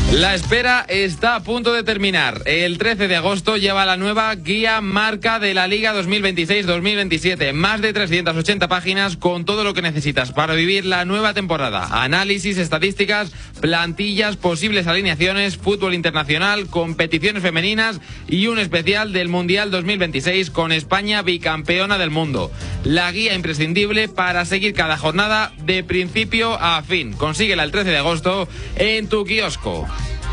La espera está a punto de terminar. El 13 de agosto lleva la nueva guía marca de la Liga 2026-2027. Más de 380 páginas con todo lo que necesitas para vivir la nueva temporada. Análisis, estadísticas, plantillas, posibles alineaciones, fútbol internacional, competiciones femeninas y un especial del Mundial 2026 con España bicampeona del mundo. La guía imprescindible para seguir cada jornada de principio a fin. Consíguela el 13 de agosto en tu kiosco.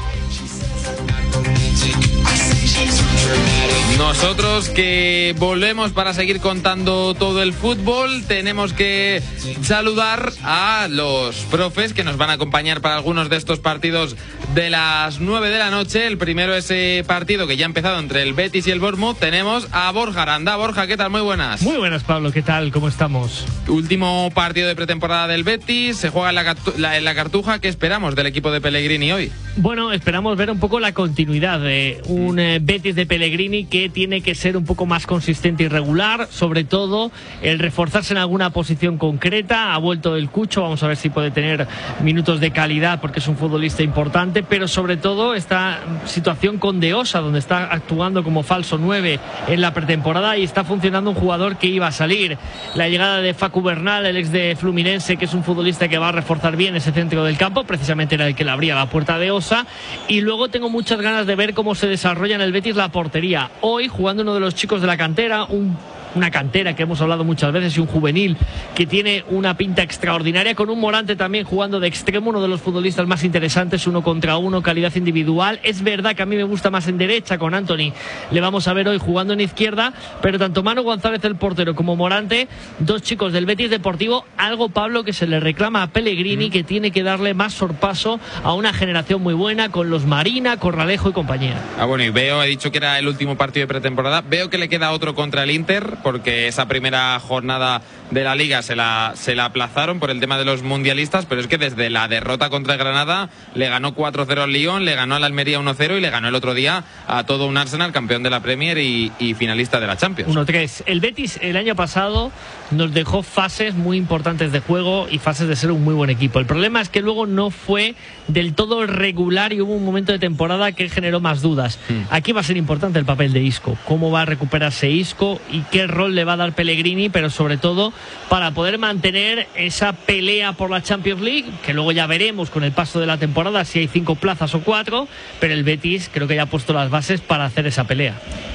Nosotros que volvemos para seguir contando todo el fútbol, tenemos que saludar a los profes que nos van a acompañar para algunos de estos partidos de las 9 de la noche. El primero es ese partido que ya ha empezado entre el Betis y el Bournemouth. Tenemos a Borja Aranda. Borja, ¿qué tal? Muy buenas. Muy buenas, Pablo. ¿Qué tal? ¿Cómo estamos? Último partido de pretemporada del Betis. Se juega en la Cartuja. ¿Qué esperamos del equipo de Pellegrini hoy? Bueno, esperamos ver un poco la continuidad de un Betis de Pellegrini que tiene que ser un poco más consistente y regular, sobre todo el reforzarse en alguna posición concreta. Ha vuelto el Cucho, vamos a ver si puede tener minutos de calidad porque es un futbolista importante, pero sobre todo esta situación con De Osa, donde está actuando como falso 9 en la pretemporada y está funcionando un jugador que iba a salir. La llegada de Facu Bernal, el ex de Fluminense, que es un futbolista que va a reforzar bien ese centro del campo, precisamente era el que le abría la puerta a De Osa. Y luego tengo muchas ganas de ver cómo se desarrolla en el Betis la portería. Hoy jugando uno de los chicos de la cantera, una cantera que hemos hablado muchas veces y un juvenil que tiene una pinta extraordinaria, con un Morante también jugando de extremo, uno de los futbolistas más interesantes, 1 contra 1, calidad individual. Es verdad que a mí me gusta más en derecha con Anthony, le vamos a ver hoy jugando en izquierda, pero tanto Manu González el portero como Morante, dos chicos del Betis Deportivo, algo, Pablo, que se le reclama a Pellegrini, que tiene que darle más sorpaso a una generación muy buena con los Marina, Corralejo y compañía. Bueno, y he dicho que era el último partido de pretemporada, veo que le queda otro contra el Inter, porque esa primera jornada de la Liga se la aplazaron por el tema de los mundialistas, pero es que desde la derrota contra el Granada le ganó 4-0 al Lyon, le ganó al Almería 1-0 y le ganó el otro día a todo un Arsenal, campeón de la Premier y finalista de la Champions. 1-3. El Betis el año pasado nos dejó fases muy importantes de juego y fases de ser un muy buen equipo. El problema es que luego no fue del todo regular y hubo un momento de temporada que generó más dudas. Aquí va a ser importante el papel de Isco, cómo va a recuperarse Isco y qué rol le va a dar Pellegrini, pero sobre todo para poder mantener esa pelea por la Champions League, que luego ya veremos con el paso de la temporada si hay 5 plazas o 4, pero el Betis creo que ya ha puesto las bases para hacer esa pelea.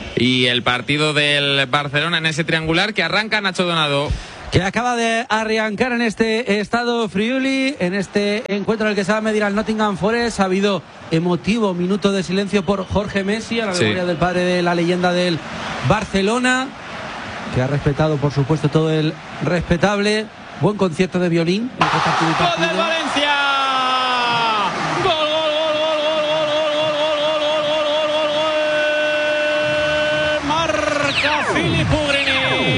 Y el partido del Barcelona en ese triangular que arranca Nacho Donado, que acaba de arrancar en este estado Friuli, en este encuentro en el que se va a medir al Nottingham Forest. Ha habido emotivo minuto de silencio por Jorge Messi, a la memoria del padre de la leyenda del Barcelona, que ha respetado, por supuesto, todo el respetable. Buen concierto de violín. ¡Gol del Valencia! ¡Gol, gol, gol, gol, gol, gol, gol, gol, gol, gol, gol, gol, gol! Marca Filip Ugrinic.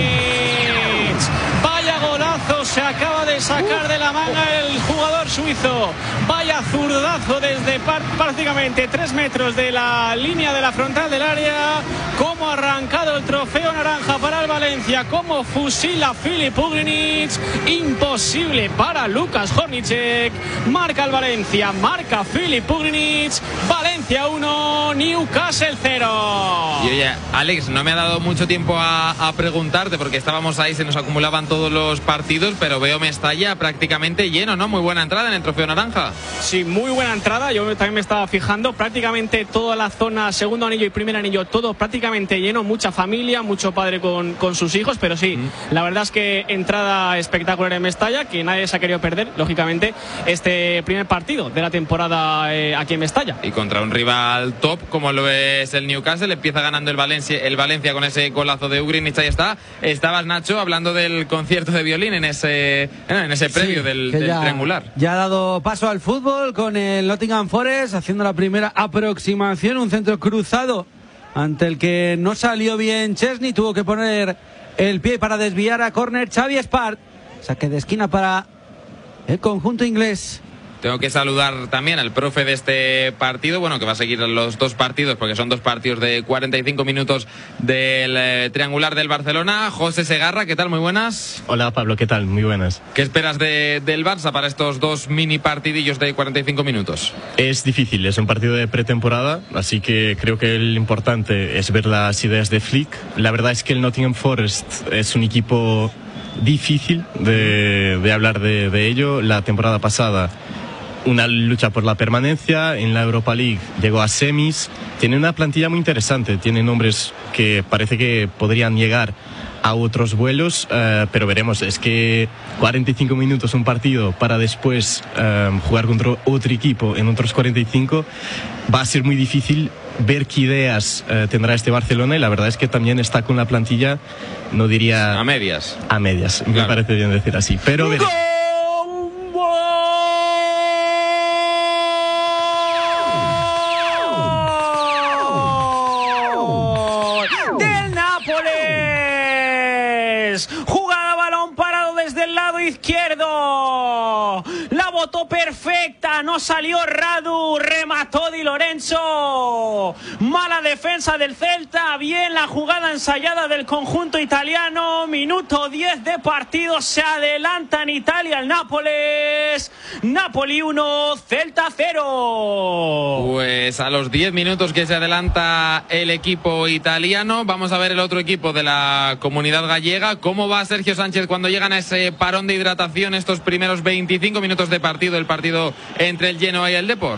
Vaya golazo se acaba de sacar de la manga el jugador suizo. Vaya zurdazo desde prácticamente 3 metros de la línea de la frontal del área. Cómo ha arrancado el trofeo naranja para el Valencia, cómo fusila Filip Ugrinic. Imposible para Lukas Hornicek. Marca el Valencia, marca Filip Ugrinic. Valencia 1, Newcastle 0. Y oye, Alex, no me ha dado mucho tiempo a preguntarte porque estábamos ahí, se nos acumulaban todos los partidos, pero veo Mestalla prácticamente lleno, ¿no? Muy buena entrada en el trofeo naranja. Sí, muy buena entrada. Yo también me estaba fijando, prácticamente toda la zona, segundo anillo y primer anillo, todo prácticamente lleno, mucha familia, mucho padre con sus hijos, pero sí, la verdad es que entrada espectacular en Mestalla, que nadie se ha querido perder, lógicamente, este primer partido de la temporada aquí en Mestalla. Y contra un rival top como lo es el Newcastle, empieza ganando el Valencia con ese golazo de Ugrinic. Ahí está. Estabas, Nacho, hablando del concierto de violín en ese previo del triangular. Ya ha dado paso al fútbol con el Nottingham Forest, haciendo la primera aproximación, un centro cruzado ante el que no salió bien Chesney, tuvo que poner el pie para desviar a córner Xavi Espart. Saque de esquina para el conjunto inglés. Tengo que saludar también al profe de este partido, bueno, que va a seguir los 2 partidos, porque son 2 partidos de 45 minutos del triangular del Barcelona. José Segarra, ¿qué tal? Muy buenas. Hola Pablo, ¿qué tal? Muy buenas. ¿Qué esperas del Barça para estos 2 mini partidillos de 45 minutos? Es difícil, es un partido de pretemporada, así que creo que lo importante es ver las ideas de Flick. La verdad es que el Nottingham Forest es un equipo difícil de hablar de ello. La temporada pasada una lucha por la permanencia, en la Europa League llegó a semis, tiene una plantilla muy interesante, tiene nombres que parece que podrían llegar a otros vuelos, pero veremos. Es que 45 minutos un partido para después jugar contra otro equipo en otros 45 va a ser muy difícil ver qué ideas tendrá este Barcelona, y la verdad es que también está con la plantilla, no diría a medias, claro. Me parece bien decir así, pero veremos. Jugada balón parado desde el lado izquierdo. La botó perfecta, no salió Radu, remató Di Lorenzo. Mala defensa del Celta, bien la jugada ensayada del conjunto italiano. Minuto 10 de partido, se adelanta en Italia el Nápoles. Napoli 1, Celta 0. Pues a los 10 minutos que se adelanta el equipo italiano, vamos a ver el otro equipo de la Comunidad Gallega. ¿Cómo va Sergio Sánchez cuando llegan a ese parón de hidratación estos primeros 25 minutos de partido, el partido entre el Genoa y el Depor?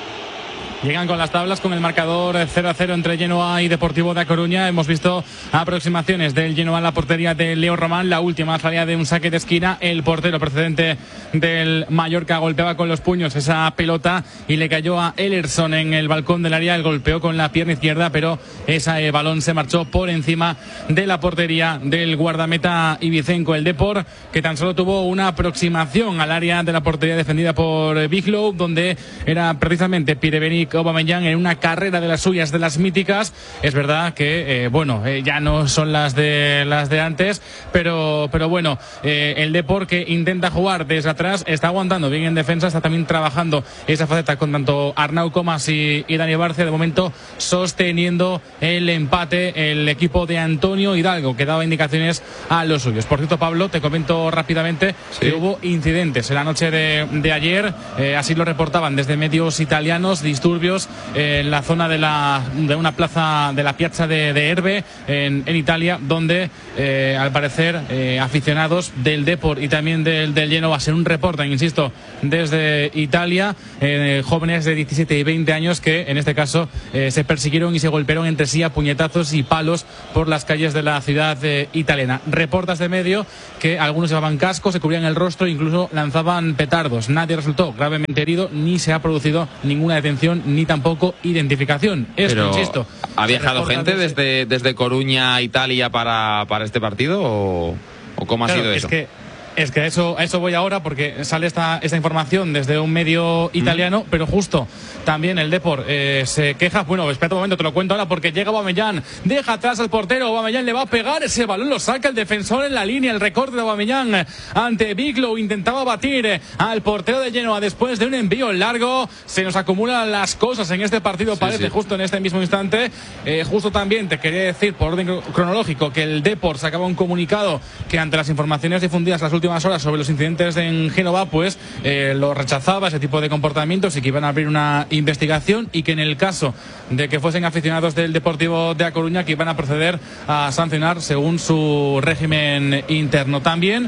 Llegan con las tablas con el marcador 0-0 entre Genoa y Deportivo de A Coruña. Hemos visto aproximaciones del Genoa en la portería de Leo Román. La última salida de un saque de esquina. El portero procedente del Mallorca golpeaba con los puños esa pelota y le cayó a Ellerson en el balcón del área. El golpeó con la pierna izquierda, pero ese balón se marchó por encima de la portería del guardameta ibicenco. El Depor, que tan solo tuvo una aproximación al área de la portería defendida por Biglow, donde era precisamente Pierre-Emerick Aubameyang en una carrera de las suyas, de las míticas. Es verdad que ya no son las de antes, pero bueno, el Depor, que intenta jugar desde atrás, está aguantando bien en defensa, está también trabajando esa faceta con tanto Arnau Comas y Dani Barcia, de momento sosteniendo el empate el equipo de Antonio Hidalgo, que daba indicaciones a los suyos. Por cierto, Pablo, te comento rápidamente que hubo incidentes en la noche de ayer, así lo reportaban desde medios italianos, disturbios en la zona de una plaza de la Piazza de Erbe en Italia, donde al parecer aficionados del Depor y también del Genoa, según reportan, insisto, desde Italia, jóvenes de 17 y 20 años que en este caso se persiguieron y se golpearon entre sí a puñetazos y palos por las calles de la ciudad italiana. Reportas de medio que algunos llevaban cascos, se cubrían el rostro e incluso lanzaban petardos. Nadie resultó gravemente herido, ni se ha producido ninguna detención ni tampoco identificación. Esto, insisto, ¿ha viajado gente desde Coruña a Italia para este partido o cómo ha sido eso? Es que a eso voy ahora, porque sale esta información desde un medio italiano, pero justo también el Depor se queja. Bueno, espera un momento, te lo cuento ahora, porque llega Aubameyang, deja atrás al portero, Aubameyang le va a pegar ese balón, lo saca el defensor en la línea, el recorte de Aubameyang ante Biglow, intentaba batir al portero de Genoa después de un envío largo. Se nos acumulan las cosas en este partido, parece, justo en este mismo instante. Justo también te quería decir, por orden cronológico, que el Depor sacaba un comunicado que ante las informaciones difundidas las últimas horas sobre los incidentes en Génova, pues lo rechazaba, ese tipo de comportamientos, y que iban a abrir una investigación, y que en el caso de que fuesen aficionados del Deportivo de A Coruña, que iban a proceder a sancionar según su régimen interno. También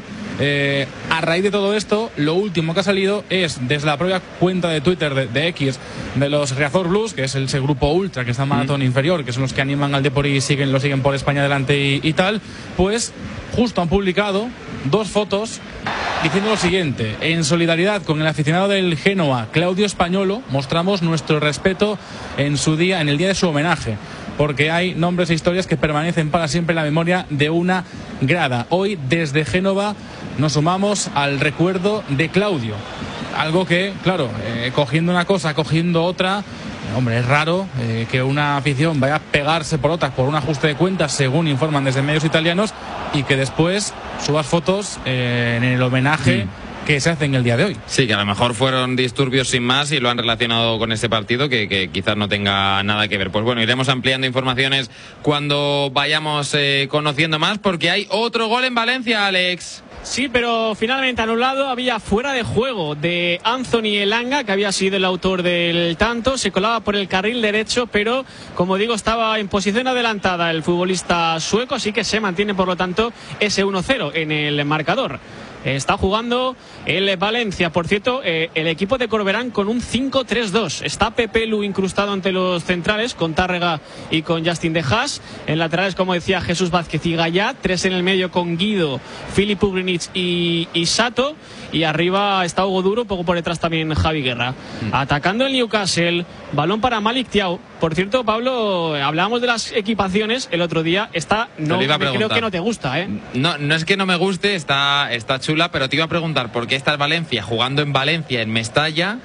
a raíz de todo esto, lo último que ha salido es desde la propia cuenta de Twitter de X de los Riazor Blues, que es ese grupo ultra que está en maratón inferior, que son los que animan al Depor y lo siguen por España adelante y tal. Pues justo han publicado 2 fotos diciendo lo siguiente: en solidaridad con el aficionado del Génova, Claudio Españolo, mostramos nuestro respeto en el día de su homenaje, porque hay nombres e historias que permanecen para siempre en la memoria de una grada. Hoy, desde Génova, nos sumamos al recuerdo de Claudio. Algo que, claro, cogiendo una cosa, cogiendo otra, hombre, es raro que una afición vaya a pegarse por otras por un ajuste de cuentas, según informan desde medios italianos, y que después subas fotos en el homenaje que se hace en el día de hoy. Sí, que a lo mejor fueron disturbios sin más y lo han relacionado con ese partido que quizás no tenga nada que ver. Pues bueno, iremos ampliando informaciones cuando vayamos conociendo más, porque hay otro gol en Valencia, Alex. Sí, pero finalmente anulado. Había fuera de juego de Anthony Elanga, que había sido el autor del tanto. Se colaba por el carril derecho, pero como digo, estaba en posición adelantada el futbolista sueco, así que se mantiene por lo tanto ese 1-0 en el marcador. Está jugando el Valencia, por cierto, el equipo de Corberán con un 5-3-2. Está Pepe Lu incrustado ante los centrales, con Tárrega y con Justin De Haas. En laterales, como decía, Jesús Vázquez y Gayá. 3 en el medio con Guido, Filip Ugrinic y Sato. Y arriba está Hugo Duro, poco por detrás también Javi Guerra. Atacando el Newcastle, balón para Malik Thiaw. Por cierto, Pablo, hablábamos de las equipaciones el otro día. Esta no creo que no te gusta, ¿eh? No es que no me guste, está chula, pero te iba a preguntar por qué está el Valencia jugando en Valencia, en Mestalla,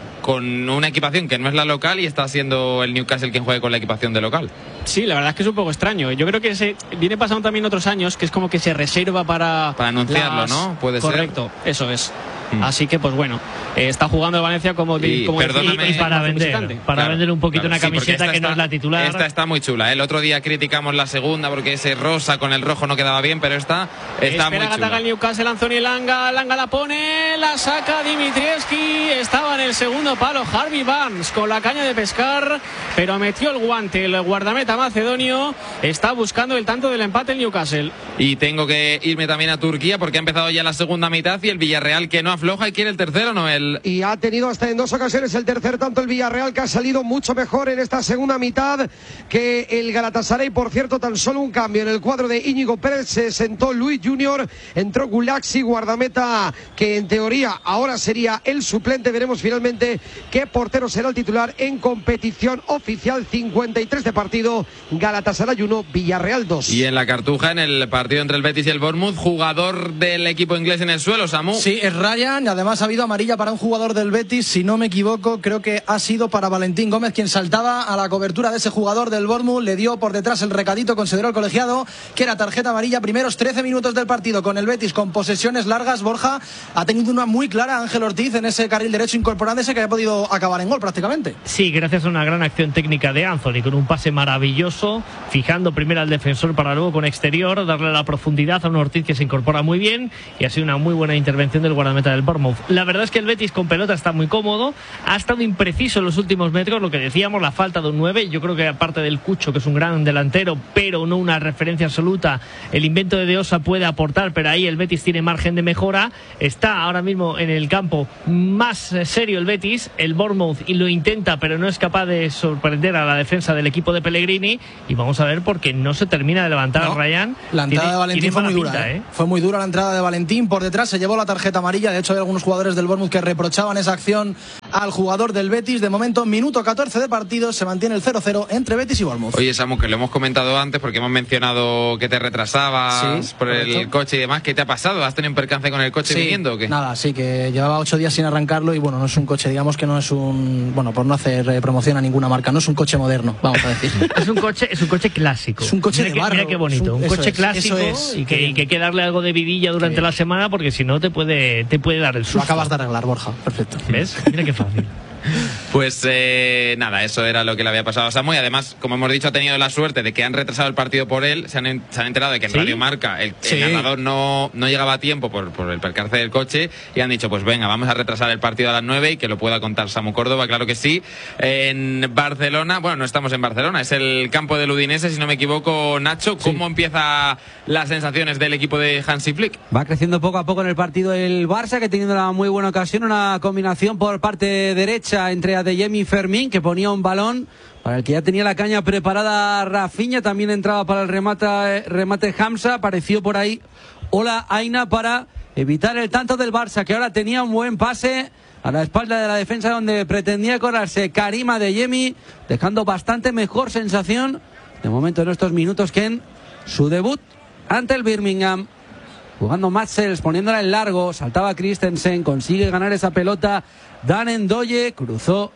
con una equipación que no es la local, y está siendo el Newcastle quien juegue con la equipación de local. Sí, la verdad es que es un poco extraño. Yo creo que se viene pasando también otros años, que es como que se reserva para anunciarlo, ¿no? Puede ser. Correcto, eso es. Así que, pues bueno, está jugando el Valencia como y para vender un poquito una camiseta que no es la titular. Esta está muy chula. El otro día criticamos la segunda porque ese rosa con el rojo no quedaba bien, pero esta está muy chula. Espera que ataca el Newcastle, Anthony Langa la pone, la saca Dimitrievski. Estaba en el segundo palo Harvey Barnes con la caña de pescar, pero metió el guante. El guardameta macedonio está buscando el tanto del empate el Newcastle. Y tengo que irme también a Turquía porque ha empezado ya la segunda mitad y el Villarreal, que no afloja y quiere el tercero, Noel. Y ha tenido hasta en 2 ocasiones el tercer tanto el Villarreal, que ha salido mucho mejor en esta segunda mitad que el Galatasaray. Por cierto, tan solo un cambio en el cuadro de Íñigo Pérez. Se sentó Luis Junior, entró Gulaxi, guardameta que en teoría ahora sería el suplente. Veremos finalmente qué portero será el titular en competición oficial. 53 de partido, Galatasaray 1, Villarreal 2. Y en la Cartuja, en el partido entre el Betis y el Bournemouth, jugador del equipo inglés en el suelo, Samu. Sí, es Ryan, y además ha habido amarilla para un jugador del Betis, si no me equivoco, creo que ha sido para Valentín Gómez, quien saltaba a la cobertura de ese jugador del Bournemouth, le dio por detrás el recadito, consideró el colegiado que era tarjeta amarilla. Primeros 13 minutos del partido con el Betis, con posesiones largas. Borja ha tenido una muy clara, Ángel Ortiz, en ese carril derecho incorporándose, que ha podido acabar en gol prácticamente. Sí, gracias a una gran acción técnica de Anthony, con un pase maravilloso, fijando primero al defensor para luego con exterior darle la profundidad a un Ortiz que se incorpora muy bien, y ha sido una muy buena intervención del guardameta del Bournemouth. La verdad es que el Betis con pelota está muy cómodo, ha estado impreciso en los últimos metros, lo que decíamos, la falta de un 9. Yo creo que aparte del Cucho, que es un gran delantero, pero no una referencia absoluta, el invento de Osa puede aportar, pero ahí el Betis tiene margen de mejora. Está ahora mismo en el campo más serio el Betis, el Bournemouth, y lo intenta, pero no es capaz de sorprender a la defensa del equipo de Pellegrini, y vamos a ver porque no se termina de levantar Ryan. La entrada de Valentín fue muy dura, fue muy dura la entrada de Valentín, por detrás se llevó la tarjeta amarilla. De hecho, hay algunos jugadores del Bournemouth que reprochaban esa acción al jugador del Betis. De momento, minuto 14 de partido, se mantiene el 0-0 entre Betis y Bournemouth. Oye, Samu, que lo hemos comentado antes porque hemos mencionado que te retrasabas por el coche y demás. ¿Qué te ha pasado? ¿Has tenido un percance con el coche viniendo o qué? Nada, sí, que llevaba 8 días sin arrancarlo y bueno, no es un coche, digamos que no es un, bueno, por no hacer promoción a ninguna marca, no es un coche moderno, vamos a decir. es un coche clásico. Es un coche de barro. Mira qué bonito, un coche clásico, y que hay que darle algo de vidilla durante la semana, porque si no te puede dar el susto. Lo acabas de arreglar, Borja, perfecto. ¿Ves? Mira qué fácil. Pues nada, eso era lo que le había pasado a Samu, y además, como hemos dicho, ha tenido la suerte de que han retrasado el partido por él. Se han enterado de que en Radio Marca el narrador no llegaba a tiempo por el percance del coche, y han dicho, pues venga, vamos a retrasar el partido a las 9 y que lo pueda contar Samu Córdoba. Claro que sí. En Barcelona, bueno, no estamos en Barcelona, es el campo del Udinese, si no me equivoco. Nacho, ¿cómo empieza las sensaciones del equipo de Hansi Flick? Va creciendo poco a poco en el partido el Barça, que teniendo una muy buena ocasión, una combinación por parte derecha entre Adeyemi y Fermín, que ponía un balón para el que ya tenía la caña preparada Rafinha. También entraba para el remate Hamza. Apareció por ahí Ola Aina para evitar el tanto del Barça, que ahora tenía un buen pase a la espalda de la defensa, donde pretendía colarse Karim Adeyemi, dejando bastante mejor sensación de momento en estos minutos que en su debut ante el Birmingham. Jugando Matsels, poniéndola en largo, saltaba Christensen, consigue ganar esa pelota Dan Ndoye, cruzó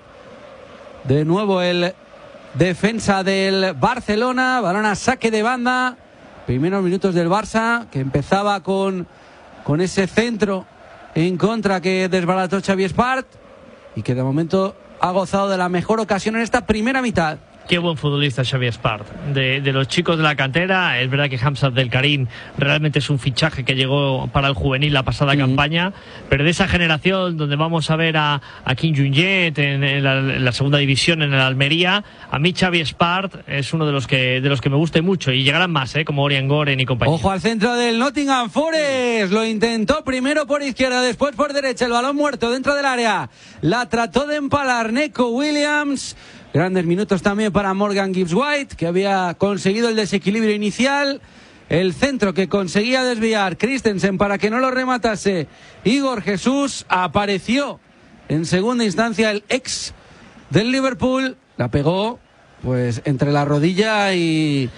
de nuevo el defensa del Barcelona, balón a saque de banda. Primeros minutos del Barça, que empezaba con ese centro en contra que desbarató Xavi Espart y que de momento ha gozado de la mejor ocasión en esta primera mitad. Qué buen futbolista Xavi Espart. De los chicos de la cantera, es verdad que Hamza Abdelkarim realmente es un fichaje que llegó para el juvenil la pasada campaña, pero de esa generación donde vamos a ver a Kim Jong-jet en la segunda división en el Almería, a mí Xavi Espart es uno de los que me gusta mucho, y llegarán más, como Orian Goren y compañía. Ojo al centro del Nottingham Forest, lo intentó primero por izquierda, después por derecha, el balón muerto dentro del área, la trató de empalar Neco Williams. Grandes minutos también para Morgan Gibbs-White, que había conseguido el desequilibrio inicial. El centro que conseguía desviar Christensen para que no lo rematase Igor Jesús. Apareció en segunda instancia el ex del Liverpool. La pegó pues entre la rodilla y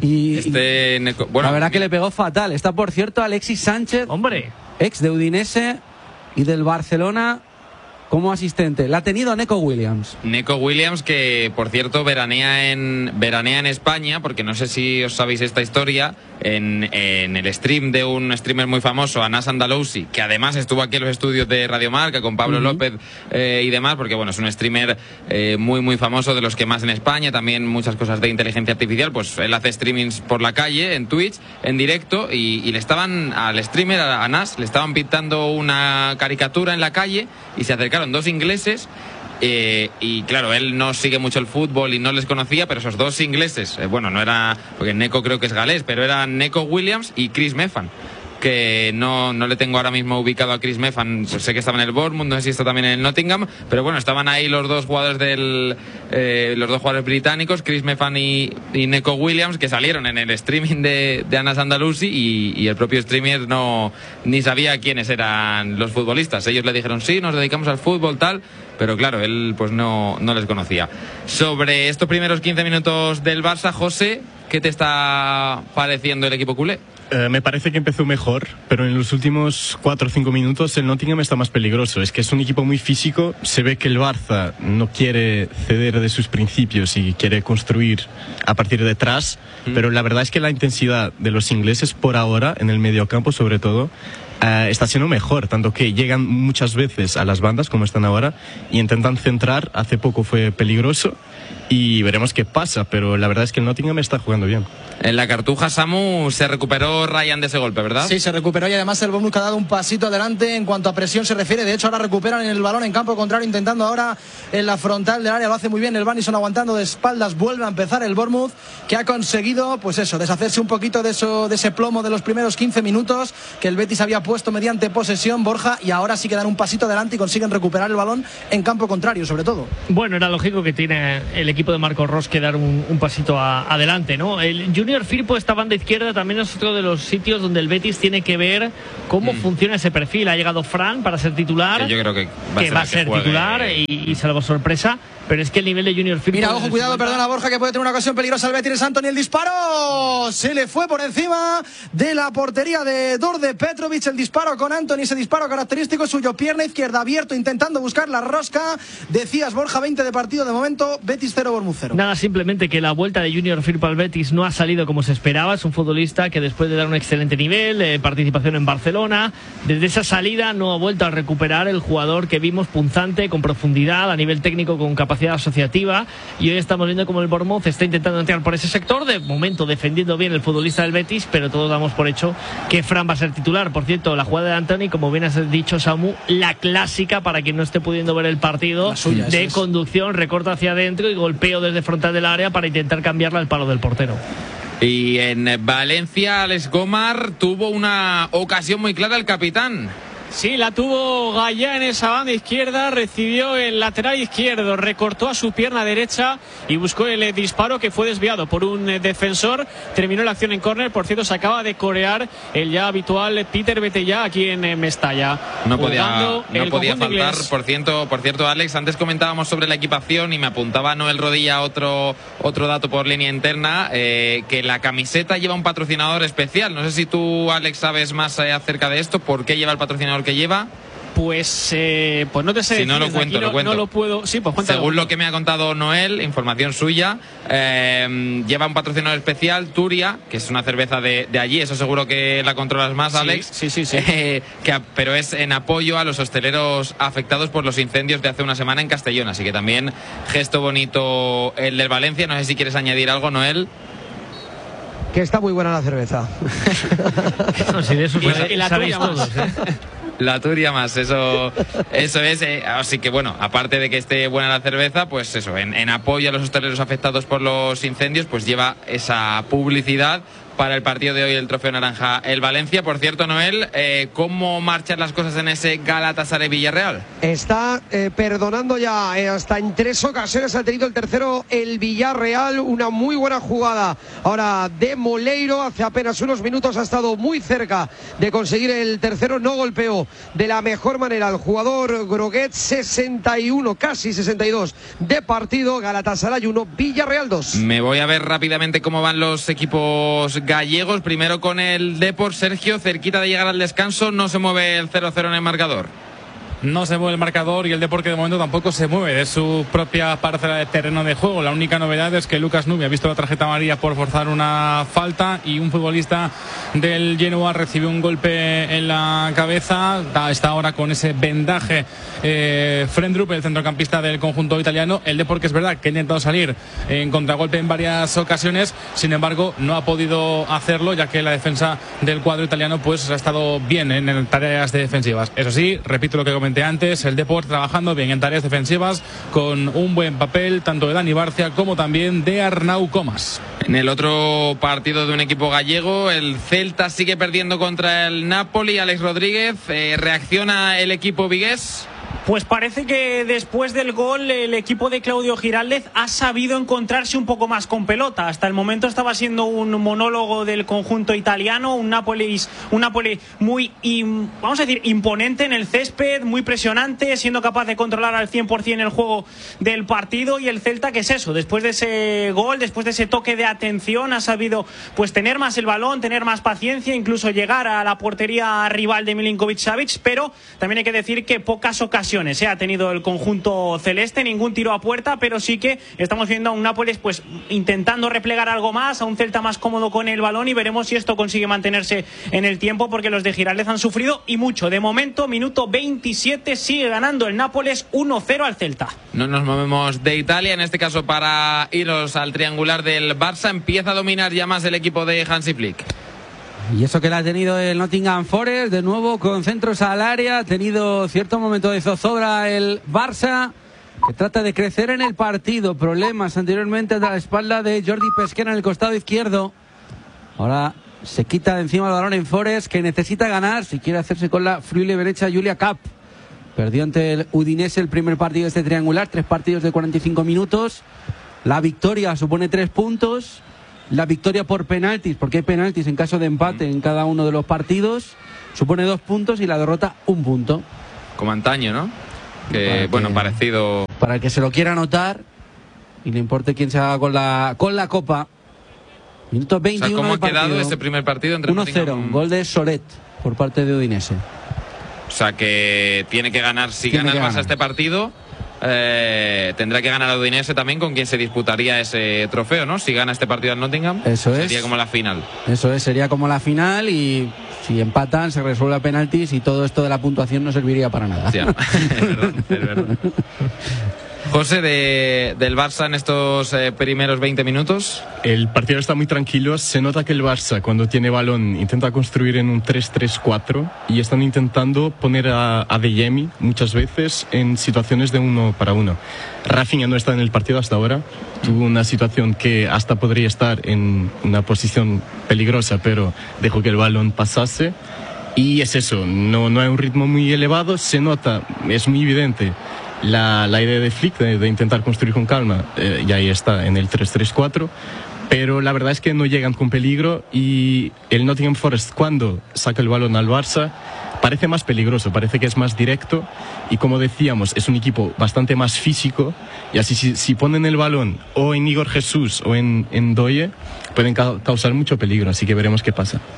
bueno, la verdad que le pegó fatal. Está, por cierto, Alexis Sánchez, hombre, ex de Udinese y del Barcelona, como asistente. La ha tenido Neco Williams. Neco Williams, que por cierto veranea en España, porque no sé si os sabéis esta historia, en el stream de un streamer muy famoso, Anas Andalousi, que además estuvo aquí en los estudios de Radio Marca con Pablo López y demás, porque bueno, es un streamer muy famoso, de los que más en España, también muchas cosas de inteligencia artificial. Pues él hace streamings por la calle, en Twitch, en directo, y le estaban, al streamer, a Anas, le estaban pintando una caricatura en la calle y se acercaron dos ingleses. Y claro, él no sigue mucho el fútbol y no les conocía, pero esos dos ingleses, bueno, no era, porque Neco creo que es galés, pero eran Neco Williams y Chris Meffan, que no le tengo ahora mismo ubicado a Chris Meffan. Pues sé que estaba en el Bournemouth, no sé si está también en el Nottingham, pero bueno, estaban ahí los dos jugadores los dos jugadores británicos, Chris Meffan y Neco Williams, que salieron en el streaming de Anas Andalousi, y el propio streamer ni sabía quiénes eran los futbolistas. Ellos le dijeron, sí, nos dedicamos al fútbol, tal, pero claro, él pues no les conocía. Sobre estos primeros 15 minutos del Barça, José, ¿qué te está pareciendo el equipo culé? Me parece que empezó mejor, pero en los últimos 4 o 5 minutos el Nottingham está más peligroso. Es que es un equipo muy físico. Se ve que el Barça no quiere ceder de sus principios y quiere construir a partir de atrás, pero la verdad es que la intensidad de los ingleses por ahora, en el mediocampo sobre todo, está siendo mejor, tanto que llegan muchas veces a las bandas como están ahora y intentan centrar. Hace poco fue peligroso y veremos qué pasa, pero la verdad es que el Nottingham está jugando bien. En la Cartuja, Samu, se recuperó Ryan de ese golpe, ¿verdad? Sí, se recuperó, y además el Bournemouth ha dado un pasito adelante en cuanto a presión se refiere. De hecho, ahora recuperan el balón en campo contrario, intentando ahora en la frontal del área. Lo hace muy bien el Vanison, aguantando de espaldas. Vuelve a empezar el Bournemouth, que ha conseguido, pues eso, deshacerse un poquito de ese plomo de los primeros 15 minutos que el Betis había puesto mediante posesión, Borja, y ahora sí que dan un pasito adelante y consiguen recuperar el balón en campo contrario, sobre todo. Bueno, era lógico que tiene el equipo de Marco Ros que dar un pasito adelante, ¿no? El Junior Firpo, esta banda izquierda, también es otro de los sitios donde el Betis tiene que ver cómo funciona ese perfil. Ha llegado Fran para ser titular, que yo creo que va a ser titular y salvo sorpresa, pero es que el nivel de Junior Firpo... Mira, ojo, cuidado, perdona Borja, que puede tener una ocasión peligrosa el Betis. Anthony, el disparo se le fue por encima de la portería de Đorđe Petrović. El disparo con Anthony, ese disparo característico suyo, pierna izquierda abierto, intentando buscar la rosca. Decías, Borja, 20 de partido de momento, Betis 0, Bournemouth 0. Nada, simplemente que la vuelta de Junior Firpo al Betis no ha salido como se esperaba. Es un futbolista que después de dar un excelente nivel, participación en Barcelona, desde esa salida no ha vuelto a recuperar el jugador que vimos punzante, con profundidad, a nivel técnico, con capacidad asociativa, y hoy estamos viendo como el Bournemouth está intentando entrar por ese sector, de momento defendiendo bien el futbolista del Betis, pero todos damos por hecho que Fran va a ser titular. Por cierto, la jugada de Anthony, como bien has dicho, Samu, la clásica, para quien no esté pudiendo ver el partido, suya, de conducción, recorta hacia adentro y golpeo desde frontal del área para intentar cambiarla al palo del portero. Y en Valencia, Alex Gomar tuvo una ocasión muy clara el capitán. Sí, la tuvo Gallá en esa banda izquierda, recibió el lateral izquierdo, recortó a su pierna derecha y buscó el disparo, que fue desviado por un defensor. Terminó la acción en córner. Por cierto, se acaba de corear el ya habitual Peter Betellá aquí en Mestalla. No podía faltar. Por cierto, Alex, antes comentábamos sobre la equipación y me apuntaba Noel Rodilla otro dato por línea interna, que la camiseta lleva un patrocinador especial. No sé si tú, Alex, sabes más acerca de esto. ¿Por qué lleva el patrocinador que lleva? Pues no te sé. Si no lo cuento, lo cuento. No lo puedo. Sí, pues cuéntalo. Según lo que me ha contado Noel, información suya, lleva un patrocinador especial, Turia, que es una cerveza de allí. Eso seguro que la controlas más, Alex. Sí. Pero es en apoyo a los hosteleros afectados por los incendios de hace una semana en Castellón. Así que también gesto bonito el del Valencia. No sé si quieres añadir algo, Noel. Que está muy buena la cerveza. No, si de eso y la sabéis tuya todos, La Turia más, eso es. Así que bueno, aparte de que esté buena la cerveza, pues eso, en apoyo a los hosteleros afectados por los incendios, pues lleva esa publicidad para el partido de hoy, el Trofeo Naranja, el Valencia. Por cierto, Noel, ¿cómo marchan las cosas en ese Galatasaray-Villarreal? Está perdonando ya, hasta en 3 ocasiones ha tenido el tercero el Villarreal, una muy buena jugada ahora de Moleiro, hace apenas unos minutos ha estado muy cerca de conseguir el tercero, no golpeó de la mejor manera el jugador Groguet. 61, casi 62 de partido, Galatasaray 1, Villarreal 2. Me voy a ver rápidamente cómo van los equipos gallegos, primero con el Depor. Sergio, cerquita de llegar al descanso, no se mueve el 0-0 en el marcador. No se mueve el marcador y el Depor, que de momento tampoco se mueve de su propia parcela de terreno de juego. La única novedad es que Lucas Nubia ha visto la tarjeta amarilla por forzar una falta y un futbolista del Genoa recibió un golpe en la cabeza. Está ahora con ese vendaje Frendrup, el centrocampista del conjunto italiano. El Depor, que es verdad que ha intentado salir en contragolpe en varias ocasiones, sin embargo no ha podido hacerlo, ya que la defensa del cuadro italiano pues ha estado bien en tareas defensivas. Eso sí, repito lo que comenté antes, el Depor trabajando bien en tareas defensivas con un buen papel tanto de Dani Barcia como también de Arnau Comas. En el otro partido de un equipo gallego, el Celta sigue perdiendo contra el Napoli. Alex Rodríguez, ¿reacciona el equipo vigués? Pues parece que después del gol el equipo de Claudio Giraldez ha sabido encontrarse un poco más con pelota. Hasta el momento estaba siendo un monólogo del conjunto italiano, un Napoli muy, vamos a decir, imponente en el césped, muy presionante, siendo capaz de controlar al 100% el juego del partido. Y el Celta, ¿qué es eso? Después de ese gol, después de ese toque de atención, ha sabido pues tener más el balón, tener más paciencia, incluso llegar a la portería rival de Milinkovic-Savic, pero también hay que decir que pocas ocasiones ha tenido el conjunto celeste, ningún tiro a puerta, pero sí que estamos viendo a un Nápoles pues intentando replegar algo más, a un Celta más cómodo con el balón, y veremos si esto consigue mantenerse en el tiempo, porque los de Giraldez han sufrido y mucho. De momento, minuto 27, sigue ganando el Nápoles 1-0 al Celta. No nos movemos de Italia, en este caso para irnos al triangular del Barça. Empieza a dominar ya más el equipo de Hansi Flick. Y eso que le ha tenido el Nottingham Forest, de nuevo con centros al área, ha tenido cierto momento de zozobra el Barça, que trata de crecer en el partido. Problemas anteriormente a la espalda de Jordi Pesquera en el costado izquierdo. Ahora se quita de encima el balón en Forest, que necesita ganar si quiere hacerse con la Friuli derecha. Julia Cap perdió ante el Udinese el primer partido de este triangular, 3 partidos de 45 minutos. La victoria supone 3 puntos. La victoria por penaltis, porque hay penaltis en caso de empate en cada uno de los partidos, supone 2 puntos, y la derrota 1 punto. Como antaño, ¿no? Bueno, parecido. Para el que se lo quiera anotar y le importe quién se haga con la copa. Minuto 21. O sea, ¿cómo ha quedado partido? ese primer partido? 1-0, gol de Soret por parte de Udinese. O sea, que tiene que ganar. Si gana el Barça este partido, tendrá que ganar a Udinese también, con quien se disputaría ese trofeo, ¿no? Si gana este partido al Nottingham, sería como la final. Eso es, sería como la final, y si empatan se resuelve a penaltis y todo esto de la puntuación no serviría para nada. Ya, es verdad. José, del Barça en estos primeros 20 minutos. El partido está muy tranquilo. Se nota que el Barça, cuando tiene balón, intenta construir en un 3-3-4, y están intentando poner a Adeyemi muchas veces en situaciones de 1 para 1. Rafinha no está en el partido hasta ahora. Tuvo una situación que hasta podría estar en una posición peligrosa, pero dejó que el balón pasase. Y es eso, no hay un ritmo muy elevado. Se nota, es muy evidente la idea de Flick de intentar construir con calma, y ahí está en el 3-3-4, pero la verdad es que no llegan con peligro, y el Nottingham Forest, cuando saca el balón al Barça, parece más peligroso, parece que es más directo, y como decíamos, es un equipo bastante más físico, y así si ponen el balón o en Igor Jesús o en Doye, pueden causar mucho peligro, así que veremos qué pasa.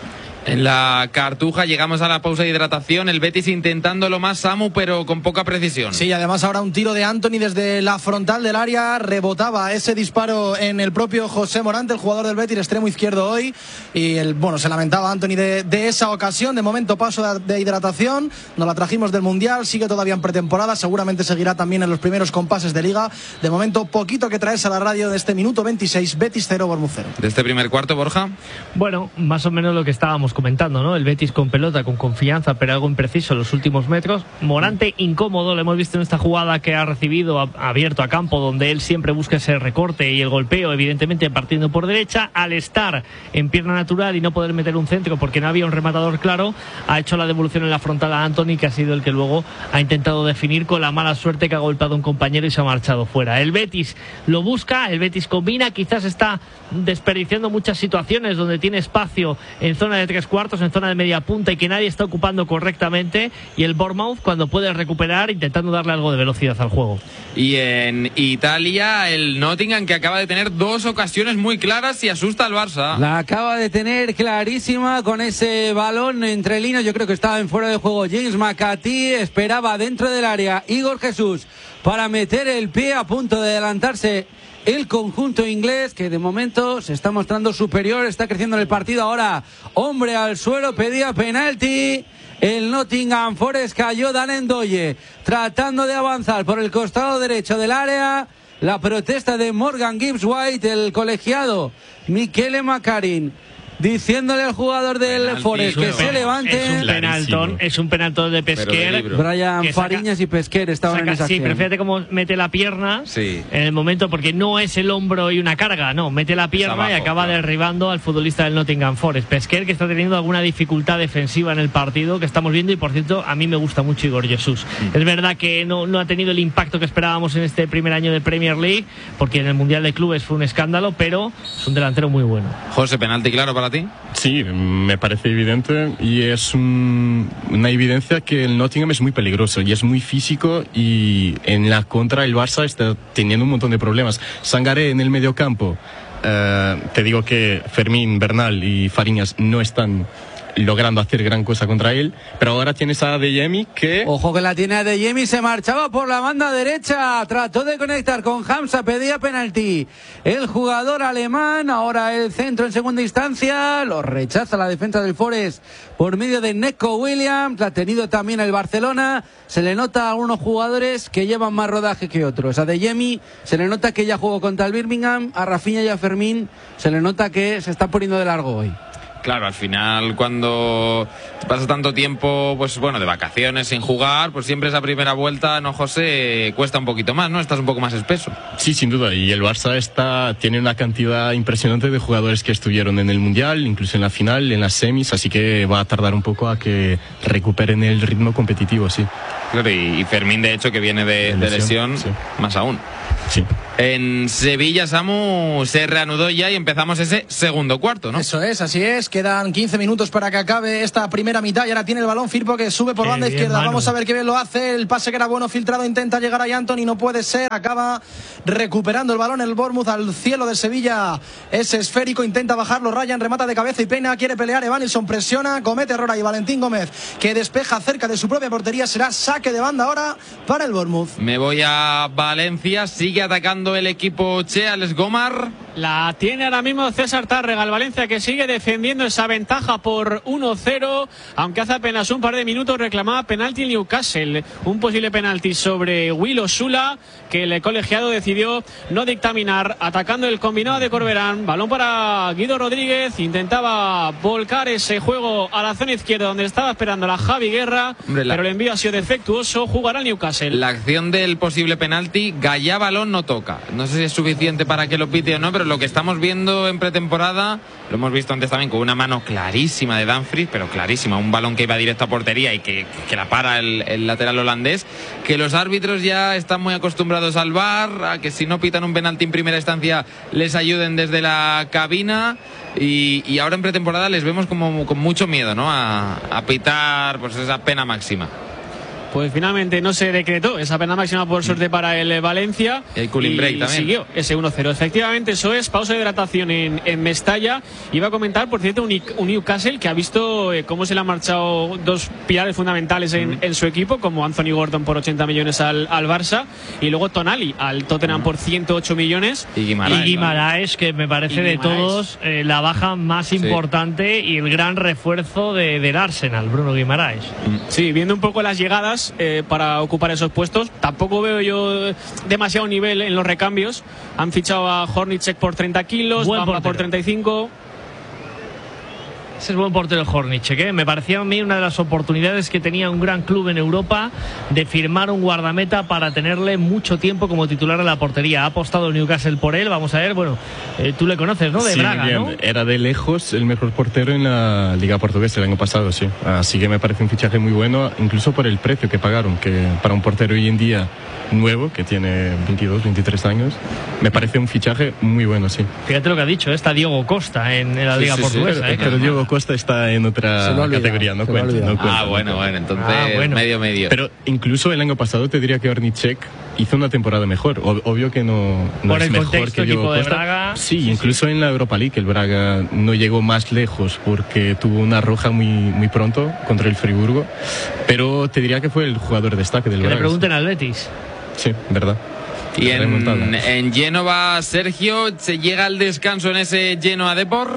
En la Cartuja llegamos a la pausa de hidratación, el Betis intentándolo más, Samu, pero con poca precisión. Sí, además ahora un tiro de Antony desde la frontal del área, rebotaba ese disparo en el propio José Morante, el jugador del Betis, extremo izquierdo hoy, y se lamentaba Antony de esa ocasión. De momento paso de hidratación, nos la trajimos del Mundial, sigue todavía en pretemporada, seguramente seguirá también en los primeros compases de Liga. De momento poquito que traerse a la radio de este minuto 26, Betis 0, Bournemouth 0. De este primer cuarto, Borja. Bueno, más o menos lo que estábamos comentando, ¿no? El Betis con pelota, con confianza, pero algo impreciso en los últimos metros. Morante incómodo, lo hemos visto en esta jugada que ha recibido abierto a campo, donde él siempre busca ese recorte y el golpeo, evidentemente partiendo por derecha. Al estar en pierna natural y no poder meter un centro porque no había un rematador claro, ha hecho la devolución en la frontal a Antony, que ha sido el que luego ha intentado definir, con la mala suerte que ha golpeado a un compañero y se ha marchado fuera. El Betis lo busca, el Betis combina, quizás está desperdiciando muchas situaciones donde tiene espacio en zona de tres cuartos, en zona de media punta, y que nadie está ocupando correctamente, y el Bournemouth cuando puede recuperar intentando darle algo de velocidad al juego. Y en Italia el Nottingham, que acaba de tener dos ocasiones muy claras y asusta al Barça. La acaba de tener clarísima con ese balón entre líneas, yo creo que estaba en fuera de juego James McCarthy, esperaba dentro del área Igor Jesús para meter el pie, a punto de adelantarse el conjunto inglés, que de momento se está mostrando superior, está creciendo en el partido. Ahora hombre al suelo, pedía penalti el Nottingham Forest, cayó Dan Ndoye tratando de avanzar por el costado derecho del área. La protesta de Morgan Gibbs White, el colegiado Michele Macarin, diciéndole al jugador del penalti, Forest que se levante. Es un penaltón de Pesquer. Brian Fariñas y Pesquer estaban en esa acción. Sí, pero fíjate cómo mete la pierna en el momento, porque no es el hombro y una carga, no, mete la pierna abajo, y acaba derribando al futbolista del Nottingham Forest. Pesquer, que está teniendo alguna dificultad defensiva en el partido que estamos viendo, y por cierto a mí me gusta mucho Igor Jesús. Es verdad que no ha tenido el impacto que esperábamos en este primer año de Premier League, porque en el Mundial de Clubes fue un escándalo, pero es un delantero muy bueno. José, penalti claro para ti. Sí, me parece evidente, y es una evidencia que el Nottingham es muy peligroso y es muy físico, y en la contra el Barça está teniendo un montón de problemas. Sangaré en el mediocampo, te digo que Fermín, Bernal y Fariñas no están logrando hacer gran cosa contra él, pero ahora tienes a Adeyemi que... Ojo que la tiene Adeyemi, se marchaba por la banda derecha, trató de conectar con Hamza, pedía penalti el jugador alemán. Ahora el centro en segunda instancia, lo rechaza la defensa del Forest por medio de Neco Williams. La ha tenido también el Barcelona. Se le nota a algunos jugadores que llevan más rodaje que otros. A Adeyemi se le nota que ya jugó contra el Birmingham, a Rafinha y a Fermín se le nota que se está poniendo de largo hoy. Claro, al final cuando pasa tanto tiempo, pues bueno, de vacaciones sin jugar, pues siempre esa primera vuelta, ¿no, José? Cuesta un poquito más, ¿no? Estás un poco más espeso. Sí, sin duda, y el Barça tiene una cantidad impresionante de jugadores que estuvieron en el Mundial, incluso en la final, en las semis, así que va a tardar un poco a que recuperen el ritmo competitivo, sí. Claro, y Fermín, de hecho, que viene de lesión, sí. Más aún. Sí. En Sevilla, Samu, se reanudó ya y empezamos ese segundo cuarto, ¿no? Eso es, así es. Quedan 15 minutos para que acabe esta primera mitad y ahora tiene el balón Firpo, que sube por banda izquierda. Manu. Vamos a ver qué bien lo hace. El pase que era bueno, filtrado, intenta llegar ahí Antony, no puede ser. Acaba recuperando el balón el Bournemouth al cielo de Sevilla. Es esférico, intenta bajarlo. Ryan remata de cabeza y pena. Quiere pelear. Evanilson presiona, comete error ahí Valentín Gómez, que despeja cerca de su propia portería. Será saque de banda ahora para el Bournemouth. Me voy a Valencia. Sigue atacando el equipo Che, Alex Gomar. La tiene ahora mismo César Tárrega, el Valencia, que sigue defendiendo esa ventaja por 1-0, aunque hace apenas un par de minutos reclamaba penalti Newcastle, un posible penalti sobre Will Osula, que el colegiado decidió no dictaminar, atacando el combinado de Corberán. Balón para Guido Rodríguez, intentaba volcar ese juego a la zona izquierda donde estaba esperando la Javi Guerra, pero el envío ha sido defectuoso. Jugará el Newcastle. La acción del posible penalti, Gallá balón no toca, no sé si es suficiente para que lo pite o no, pero lo que estamos viendo en pretemporada, lo hemos visto antes también con una mano clarísima de Dumfries, pero clarísima, un balón que iba directo a portería y que la para el lateral holandés, que los árbitros ya están muy acostumbrados al VAR, a que si no pitan un penalti en primera instancia les ayuden desde la cabina, y ahora en pretemporada les vemos como con mucho miedo, ¿no? A pitar pues esa pena máxima. Pues finalmente no se decretó esa pena máxima por suerte para el Valencia. Y el cooling break también. Siguió ese 1-0. Efectivamente, eso es pausa de hidratación en Mestalla. Iba a comentar, por cierto, un Newcastle que ha visto cómo se le han marchado dos pilares fundamentales en su equipo, como Anthony Gordon por 80 millones al Barça y luego Tonali al Tottenham por 108 millones. Y Guimaraes, que me parece de todos la baja más importante y el gran refuerzo del Arsenal, Bruno Guimaraes. Sí, viendo un poco las llegadas para ocupar esos puestos, tampoco veo yo demasiado nivel en los recambios. Han fichado a Hornicek por 30 kilos, Bamba por 35. Ese es buen portero Hornicek, ¿eh? Me parecía a mí una de las oportunidades que tenía un gran club en Europa de firmar un guardameta para tenerle mucho tiempo como titular en la portería. Ha apostado el Newcastle por él. Vamos a ver, bueno, tú le conoces, ¿no? De Braga, bien. ¿no? Era de lejos el mejor portero en la Liga Portuguesa el año pasado, sí. Así que me parece un fichaje muy bueno, incluso por el precio que pagaron, que para un portero hoy en día nuevo, que tiene 22, 23 años, me parece un fichaje muy bueno, sí. Fíjate lo que ha dicho, está Diogo Costa en la Liga Portuguesa. Pero Diogo Costa está en otra categoría, no cuenta. Bueno, entonces medio. Pero incluso el año pasado te diría que Hornicek hizo una temporada mejor. Obvio que no es mejor que Diogo Costa. De Braga, sí, incluso en la Europa League el Braga no llegó más lejos porque tuvo una roja muy pronto contra el Friburgo, pero te diría que fue el jugador destaque del Braga. Le pregunten al Betis. Sí, verdad. Y en Génova, Sergio, ¿se llega al descanso en ese Genoa Depor?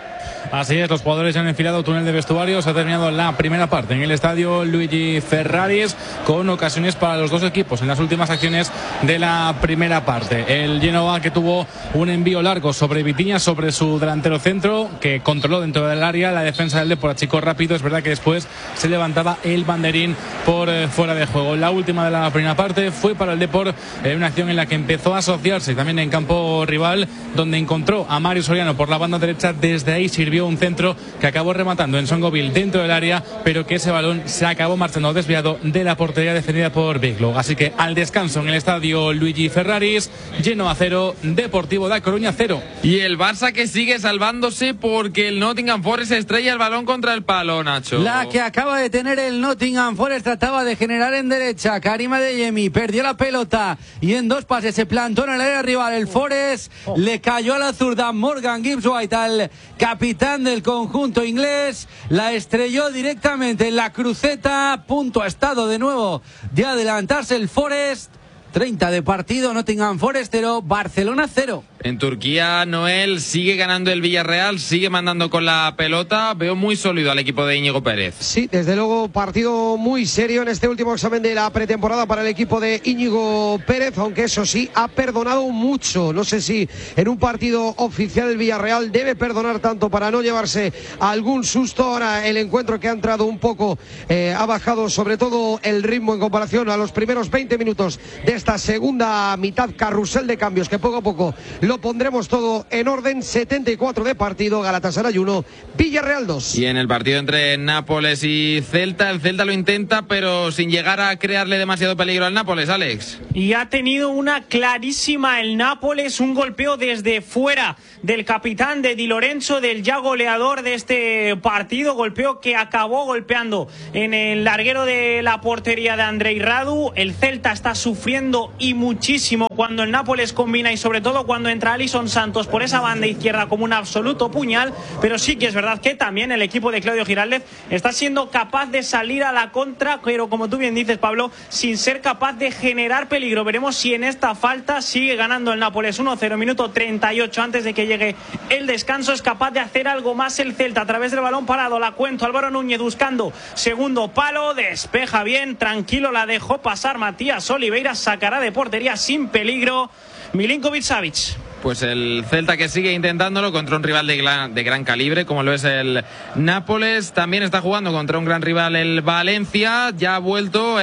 Así es, los jugadores han enfilado túnel de vestuarios. Ha terminado la primera parte en el estadio Luigi Ferraris, con ocasiones para los dos equipos en las últimas acciones de la primera parte. El Genoa, que tuvo un envío largo sobre Vitinha, sobre su delantero centro, que controló dentro del área. La defensa del Depor achicó rápido. Es verdad que después se levantaba el banderín por fuera de juego. La última de la primera parte fue para el Depor, una acción en la que empezó a asociarse también en campo rival, donde encontró a Mario Soriano por la banda derecha. Desde ahí sirvió un centro que acabó rematando en Songoville dentro del área, pero que ese balón se acabó marchando desviado de la portería defendida por Biglo. Así que al descanso en el estadio Luigi Ferraris, Genoa 0, Deportivo da Coruña 0. Y el Barça que sigue salvándose porque el Nottingham Forest estrella el balón contra el palo, Nacho. La que acaba de tener el Nottingham Forest trataba de generar en derecha. Karima Adeyemi perdió la pelota y en dos pases se plantó en el área rival. El Forest le cayó a la zurda Morgan Gibbs White, al capitán del conjunto inglés, la estrelló directamente en la cruceta. Punto ha estado de nuevo de adelantarse el Forest. 30 de partido, Nottingham Forest 0, Barcelona 0. En Turquía, Noel sigue ganando el Villarreal, sigue mandando con la pelota. Veo muy sólido al equipo de Íñigo Pérez. Sí, desde luego, partido muy serio en este último examen de la pretemporada para el equipo de Íñigo Pérez, aunque eso sí, ha perdonado mucho. No sé si en un partido oficial el Villarreal debe perdonar tanto para no llevarse algún susto. Ahora el encuentro que ha entrado un poco ha bajado sobre todo el ritmo en comparación a los primeros 20 minutos de esta segunda mitad. Carrusel de cambios que poco a poco lo pondremos todo en orden. 74 de partido, Galatasaray 1, Villarreal 2. Y en el partido entre Nápoles y Celta, el Celta lo intenta, pero sin llegar a crearle demasiado peligro al Nápoles, Alex. Y ha tenido una clarísima el Nápoles, un golpeo desde fuera del capitán de Di Lorenzo, del ya goleador de este partido, golpeo que acabó golpeando en el larguero de la portería de Andrei Radu. El Celta está sufriendo y muchísimo cuando el Nápoles combina, y sobre todo cuando entra Alison Santos por esa banda izquierda como un absoluto puñal. Pero sí que es verdad que también el equipo de Claudio Giraldez está siendo capaz de salir a la contra, pero como tú bien dices, Pablo, sin ser capaz de generar peligro. Veremos si en esta falta sigue ganando el Nápoles 1-0, minuto 38 antes de que llegue el descanso. Es capaz de hacer algo más el Celta a través del balón parado. La cuento, Álvaro Núñez buscando segundo palo, despeja bien, tranquilo, la dejó pasar Matías Oliveira, sacará de portería sin peligro Milinkovic-Savic. Pues el Celta que sigue intentándolo contra un rival de gran calibre, como lo es el Nápoles. También está jugando contra un gran rival el Valencia. Ya ha vuelto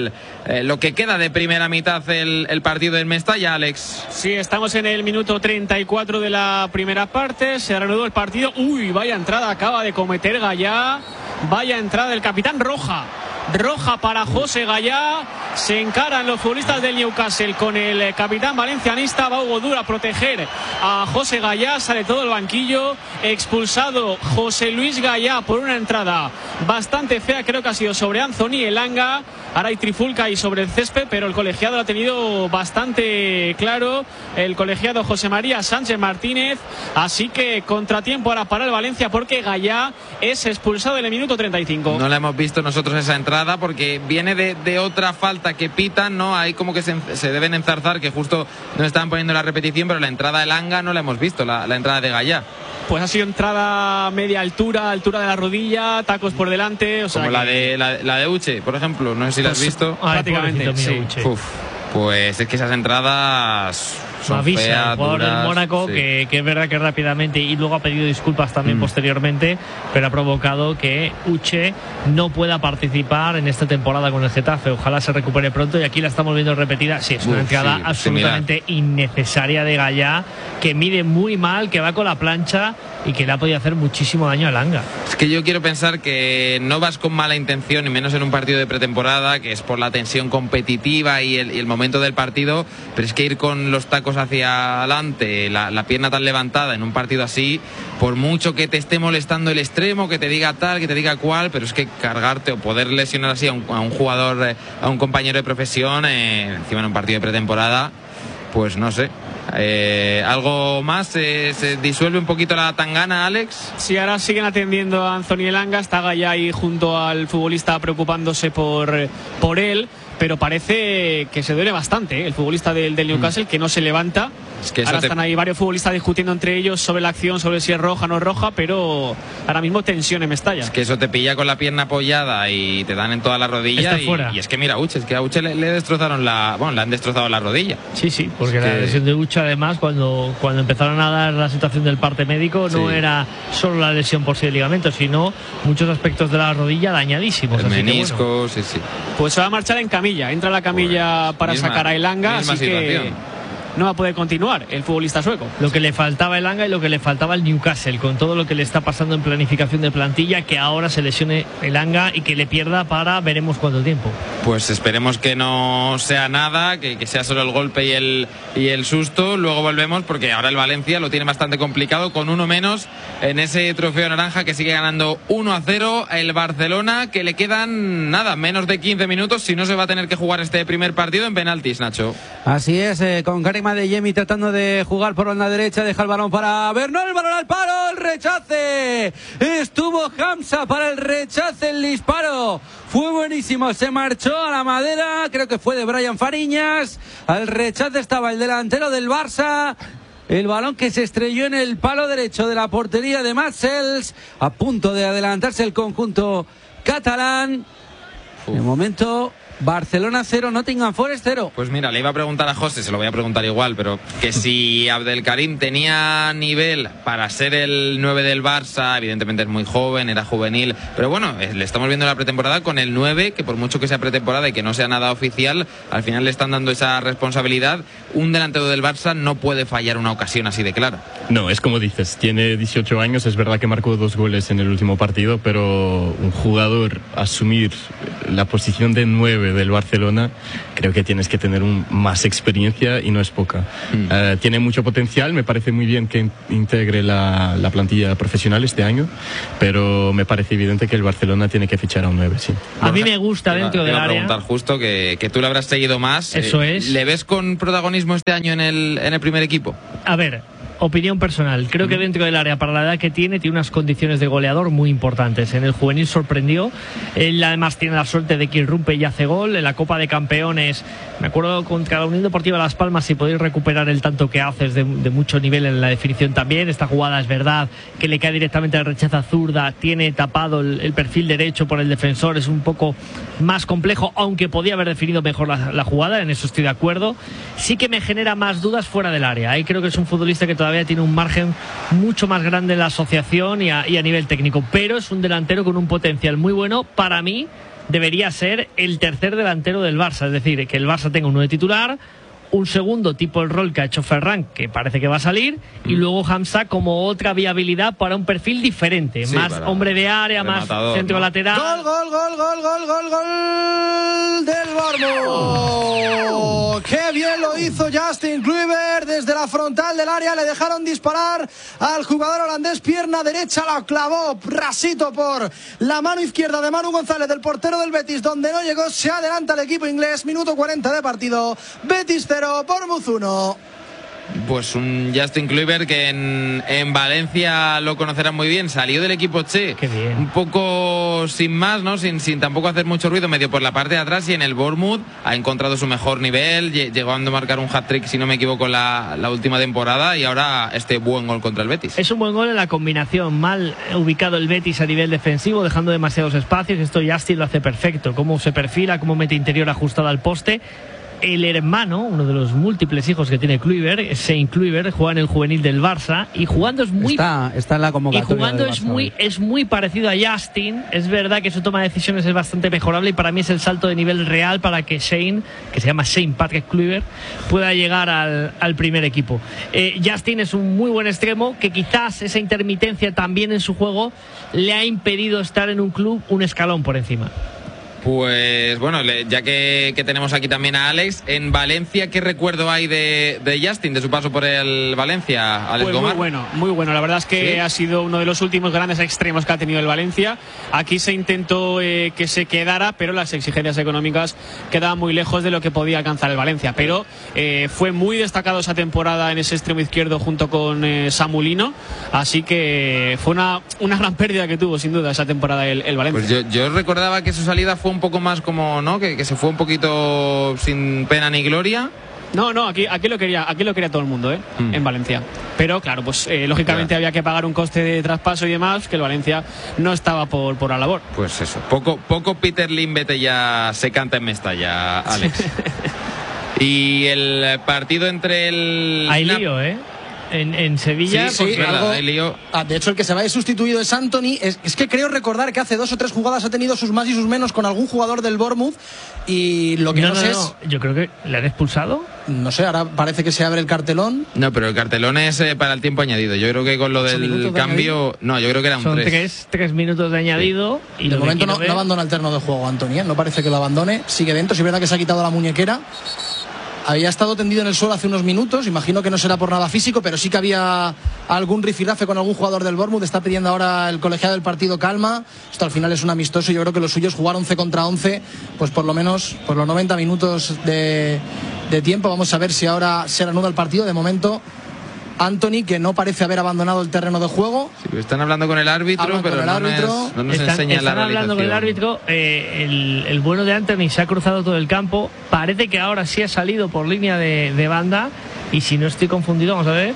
lo que queda de primera mitad el partido en Mestalla, Alex. Sí, estamos en el minuto 34 de la primera parte. Se reanudó el partido. Uy, vaya entrada acaba de cometer Gallá. Vaya entrada del capitán. Roja para José Gallá. Se encaran los futbolistas del Newcastle con el capitán valencianista. Va Hugo Duro a proteger a José Gallá, sale todo el banquillo, expulsado José Luis Gallá por una entrada bastante fea, creo que ha sido sobre Anthony Elanga. Ahora hay trifulca ahí sobre el césped, pero el colegiado lo ha tenido bastante claro, el colegiado José María Sánchez Martínez, así que contratiempo ahora para el Valencia porque Gallá es expulsado en el minuto 35. No la hemos visto nosotros esa entrada porque viene de otra falta que pitan, ¿no? Ahí como que se deben enzarzar, que justo no estaban poniendo la repetición, pero la entrada de Elanga no la hemos visto, la entrada de Gallá. Pues ha sido entrada media altura de la rodilla, tacos por delante. O sea como la de Uche, por ejemplo, no sé si la has visto. Prácticamente, sí. Pues es que esas entradas son avisa feas, el jugador duras, del Mónaco, sí. que es verdad que rápidamente, y luego ha pedido disculpas también posteriormente, pero ha provocado que Uche no pueda participar en esta temporada con el Getafe. Ojalá se recupere pronto, y aquí la estamos viendo repetida. Sí, es una entrada absolutamente innecesaria de Gallá, que mide muy mal, que va con la plancha y que le ha podido hacer muchísimo daño a Elanga. Es que yo quiero pensar que no vas con mala intención, y menos en un partido de pretemporada, que es por la tensión competitiva y el momento del partido, pero es que ir con los tacos hacia adelante, la pierna tan levantada en un partido así, por mucho que te esté molestando el extremo, que te diga tal, que te diga cual, pero es que cargarte o poder lesionar así a un jugador, a un compañero de profesión, encima en un partido de pretemporada, pues no sé. ¿Algo más? ¿Se disuelve un poquito la tangana, Alex? Sí, ahora siguen atendiendo a Anthony Elanga, está Gallá ahí junto al futbolista preocupándose por él, pero parece que se duele bastante, el futbolista del Newcastle, que no se levanta. Es que ahora están ahí varios futbolistas discutiendo entre ellos sobre la acción, sobre si es roja o no es roja, pero ahora mismo tensión en Mestalla. Es que eso te pilla con la pierna apoyada y te dan en toda la rodilla, y es que mira, Uche, es que a Uche le destrozaron le han destrozado la rodilla. Sí, porque la lesión de Uche, además, cuando empezaron a dar la situación del parte médico, no era solo la lesión por sí del ligamento, sino muchos aspectos de la rodilla dañadísimos. El menisco, sí. Pues se va a marchar en camilla, entra la camilla para sacar a Elanga, así que no va a poder continuar el futbolista sueco. Lo que le faltaba a Elanga y lo que le faltaba al Newcastle, con todo lo que le está pasando en planificación de plantilla, que ahora se lesione Elanga y que le pierda para veremos cuánto tiempo. Pues esperemos que no sea nada, que sea solo el golpe y el susto. Luego volvemos, porque ahora el Valencia lo tiene bastante complicado, con uno menos en ese trofeo naranja, que sigue ganando 1-0. El Barcelona, que le quedan menos de 15 minutos, si no se va a tener que jugar este primer partido en penaltis, Nacho. Así es, con Karim Adeyemi tratando de jugar por la derecha, deja el balón para Bernal, el balón al palo, el rechace. Estuvo Hamza para el rechace, el disparo fue buenísimo, se marchó a la madera, creo que fue de Brian Fariñas. Al rechace estaba el delantero del Barça. El balón que se estrelló en el palo derecho de la portería de Matsels, a punto de adelantarse el conjunto catalán. De momento, Barcelona 0, Nottingham Forest 0. Pues mira, le iba a preguntar a José, se lo voy a preguntar igual, pero que si Abdelkarim tenía nivel para ser el 9 del Barça. Evidentemente es muy joven, era juvenil, pero bueno, le estamos viendo la pretemporada con el 9, que por mucho que sea pretemporada y que no sea nada oficial, al final le están dando esa responsabilidad. Un delantero del Barça no puede fallar una ocasión así de clara. No, es como dices, tiene 18 años, es verdad que marcó 2 goles en el último partido, pero un jugador asumir la posición de 9 del Barcelona, creo que tienes que tener más experiencia, y no es poca. Tiene mucho potencial, me parece muy bien que integre la plantilla profesional este año, pero me parece evidente que el Barcelona tiene que fichar a un 9, sí. A mí me gusta dentro del área. Te iba a preguntar justo que tú le habrás seguido más. Eso es. ¿Le ves con protagonismo este año en el primer equipo? A ver, opinión personal, creo que dentro del área, para la edad que tiene unas condiciones de goleador muy importantes. En el juvenil sorprendió, él además tiene la suerte de que irrumpe y hace gol. En la Copa de Campeones, me acuerdo contra la Unión Deportiva Las Palmas, si podéis recuperar el tanto que haces de mucho nivel en la definición también. Esta jugada es verdad que le cae directamente al rechazo a zurda, tiene tapado el perfil derecho por el defensor, es un poco más complejo, aunque podía haber definido mejor la jugada, en eso estoy de acuerdo. Sí que me genera más dudas fuera del área, ahí creo que es un futbolista que todavía tiene un margen mucho más grande en la asociación y a nivel técnico, pero es un delantero con un potencial muy bueno. Para mí debería ser el tercer delantero del Barça, es decir, que el Barça tenga uno de titular, un segundo tipo el rol que ha hecho Ferran, que parece que va a salir, y luego Hamza como otra viabilidad para un perfil diferente, sí, más hombre de área, rematador, más centro, ¿no? Lateral. Gol del Bournemouth. Qué bien lo hizo Justin Kluivert desde la frontal del área, le dejaron disparar al jugador holandés, pierna derecha, la clavó rasito por la mano izquierda de Manu González, del portero del Betis, donde no llegó. Se adelanta el equipo inglés, minuto 40 de partido, Betis 0, Bournemouth 1. Pues un Justin Kluivert que en Valencia lo conocerán muy bien, salió del equipo Che. Qué bien. Un poco sin más, ¿no? Sin tampoco hacer mucho ruido, medio por la parte de atrás, y en el Bournemouth ha encontrado su mejor nivel, llegó a marcar un hat-trick, si no me equivoco, la última temporada, y ahora este buen gol contra el Betis. Es un buen gol en la combinación, mal ubicado el Betis a nivel defensivo, dejando demasiados espacios, esto Justin lo hace perfecto, cómo se perfila, cómo mete interior ajustado al poste. El hermano, uno de los múltiples hijos que tiene Kluivert, Shane Kluivert, juega en el juvenil del Barça y jugando es muy está en la convocatoria. Y jugando del Barça, es muy parecido a Justin. Es verdad que su toma de decisiones es bastante mejorable y para mí es el salto de nivel real para que Shane, que se llama Shane Patrick Kluivert, pueda llegar al primer equipo. Justin es un muy buen extremo que quizás esa intermitencia también en su juego le ha impedido estar en un club un escalón por encima. Pues bueno, ya que tenemos aquí también a Alex, en Valencia, ¿qué recuerdo hay de Justin, de su paso por el Valencia, Alex Gomar? Muy bueno, la verdad es que ¿sí? Ha sido uno de los últimos grandes extremos que ha tenido el Valencia. Aquí se intentó que se quedara, pero las exigencias económicas quedaban muy lejos de lo que podía alcanzar el Valencia, pero fue muy destacado esa temporada en ese extremo izquierdo junto con Samulino, así que fue una gran pérdida que tuvo sin duda esa temporada el Valencia. Pues yo recordaba que su salida fue un poco más como, ¿no? Que se fue un poquito sin pena ni gloria. No, aquí lo quería todo el mundo, en Valencia. Pero claro, pues lógicamente había que pagar un coste de traspaso y demás, que el Valencia no estaba por la labor. Pues eso, poco Peter Lim, vete ya, se canta en Mestalla, Alex. Y el partido entre el... Hay lío, en Sevilla, sí, algo, de hecho el que se va a ir sustituido es Anthony. Es que creo recordar que hace 2 o 3 jugadas ha tenido sus más y sus menos con algún jugador del Bournemouth, y lo que no sé es... Yo creo que le han expulsado. No sé, ahora parece que se abre el cartelón. No, pero el cartelón es para el tiempo añadido. Yo creo que con lo del cambio... No, yo creo que eran 3. Son 3 minutos de añadido. Sí. Y de momento no abandona el terreno de juego Anthony, no parece que lo abandone, sigue dentro. Si es verdad que se ha quitado la muñequera. Había estado tendido en el suelo hace unos minutos, imagino que no será por nada físico, pero sí que había algún rifirrafe con algún jugador del Bournemouth. Está pidiendo ahora el colegiado del partido calma. Esto al final es un amistoso, yo creo que los suyos jugar 11 contra 11, pues por lo menos por los 90 minutos de tiempo. Vamos a ver si ahora se reanuda el partido. De momento Anthony, que no parece haber abandonado el terreno de juego. Sí, están hablando con el árbitro, pero no nos enseña la realización. Están hablando con el árbitro. El bueno de Anthony se ha cruzado todo el campo. Parece que ahora sí ha salido por línea de banda. Y si no estoy confundido, vamos a ver.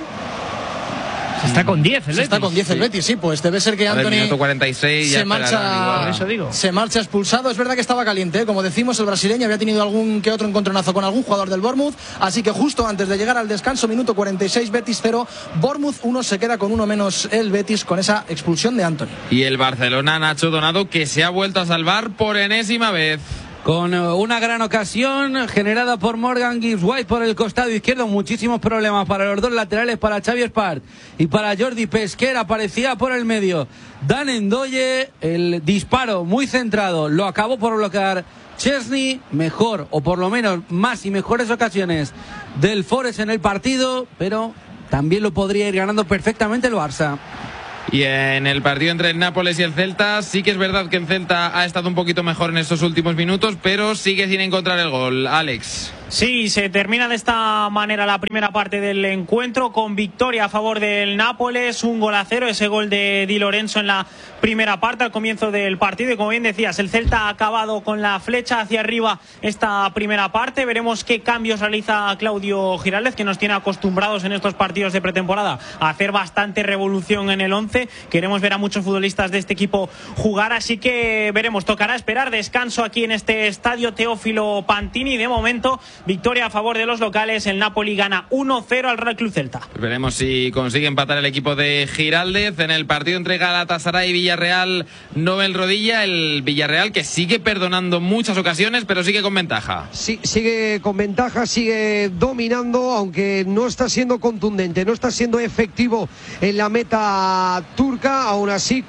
Está con 10 el Betis. Está con 10 el Betis, sí, pues debe ser que Anthony minuto 46 se marcha, eso digo. Se marcha expulsado. Es verdad que estaba caliente, como decimos, el brasileño había tenido algún que otro encontronazo con algún jugador del Bournemouth, así que justo antes de llegar al descanso, minuto 46, Betis 0, Bournemouth 1, se queda con 1 menos el Betis con esa expulsión de Anthony. Y el Barcelona, Nacho Donado, que se ha vuelto a salvar por enésima vez. Con una gran ocasión generada por Morgan Gibbs White por el costado izquierdo. Muchísimos problemas para los dos laterales, para Xavi Espart y para Jordi Pesquera. Aparecía por el medio Dan Ndoye. El disparo muy centrado lo acabó por bloquear Chesney. Mejor, o por lo menos más y mejores ocasiones del Forest en el partido, pero también lo podría ir ganando perfectamente el Barça. Y en el partido entre el Nápoles y el Celta, sí que es verdad que el Celta ha estado un poquito mejor en estos últimos minutos, pero sigue sin encontrar el gol. Alex. Sí, se termina de esta manera la primera parte del encuentro, con victoria a favor del Nápoles, 1-0, ese gol de Di Lorenzo en la primera parte, al comienzo del partido. Y como bien decías, el Celta ha acabado con la flecha hacia arriba esta primera parte. Veremos qué cambios realiza Claudio Giraldez, que nos tiene acostumbrados en estos partidos de pretemporada a hacer bastante revolución en el 11. Queremos ver a muchos futbolistas de este equipo jugar, así que veremos. Tocará esperar descanso aquí en este estadio Teófilo Pantini. De momento victoria a favor de los locales. El Napoli gana 1-0 al Real Club Celta. Veremos si consigue empatar el equipo de Giraldez. En el partido entre Galatasaray y Villarreal, Nobel Rodilla, el Villarreal que sigue perdonando muchas ocasiones, pero sigue con ventaja. Sí, sigue con ventaja, sigue dominando, aunque no está siendo contundente, no está siendo efectivo en la meta turca. Aún así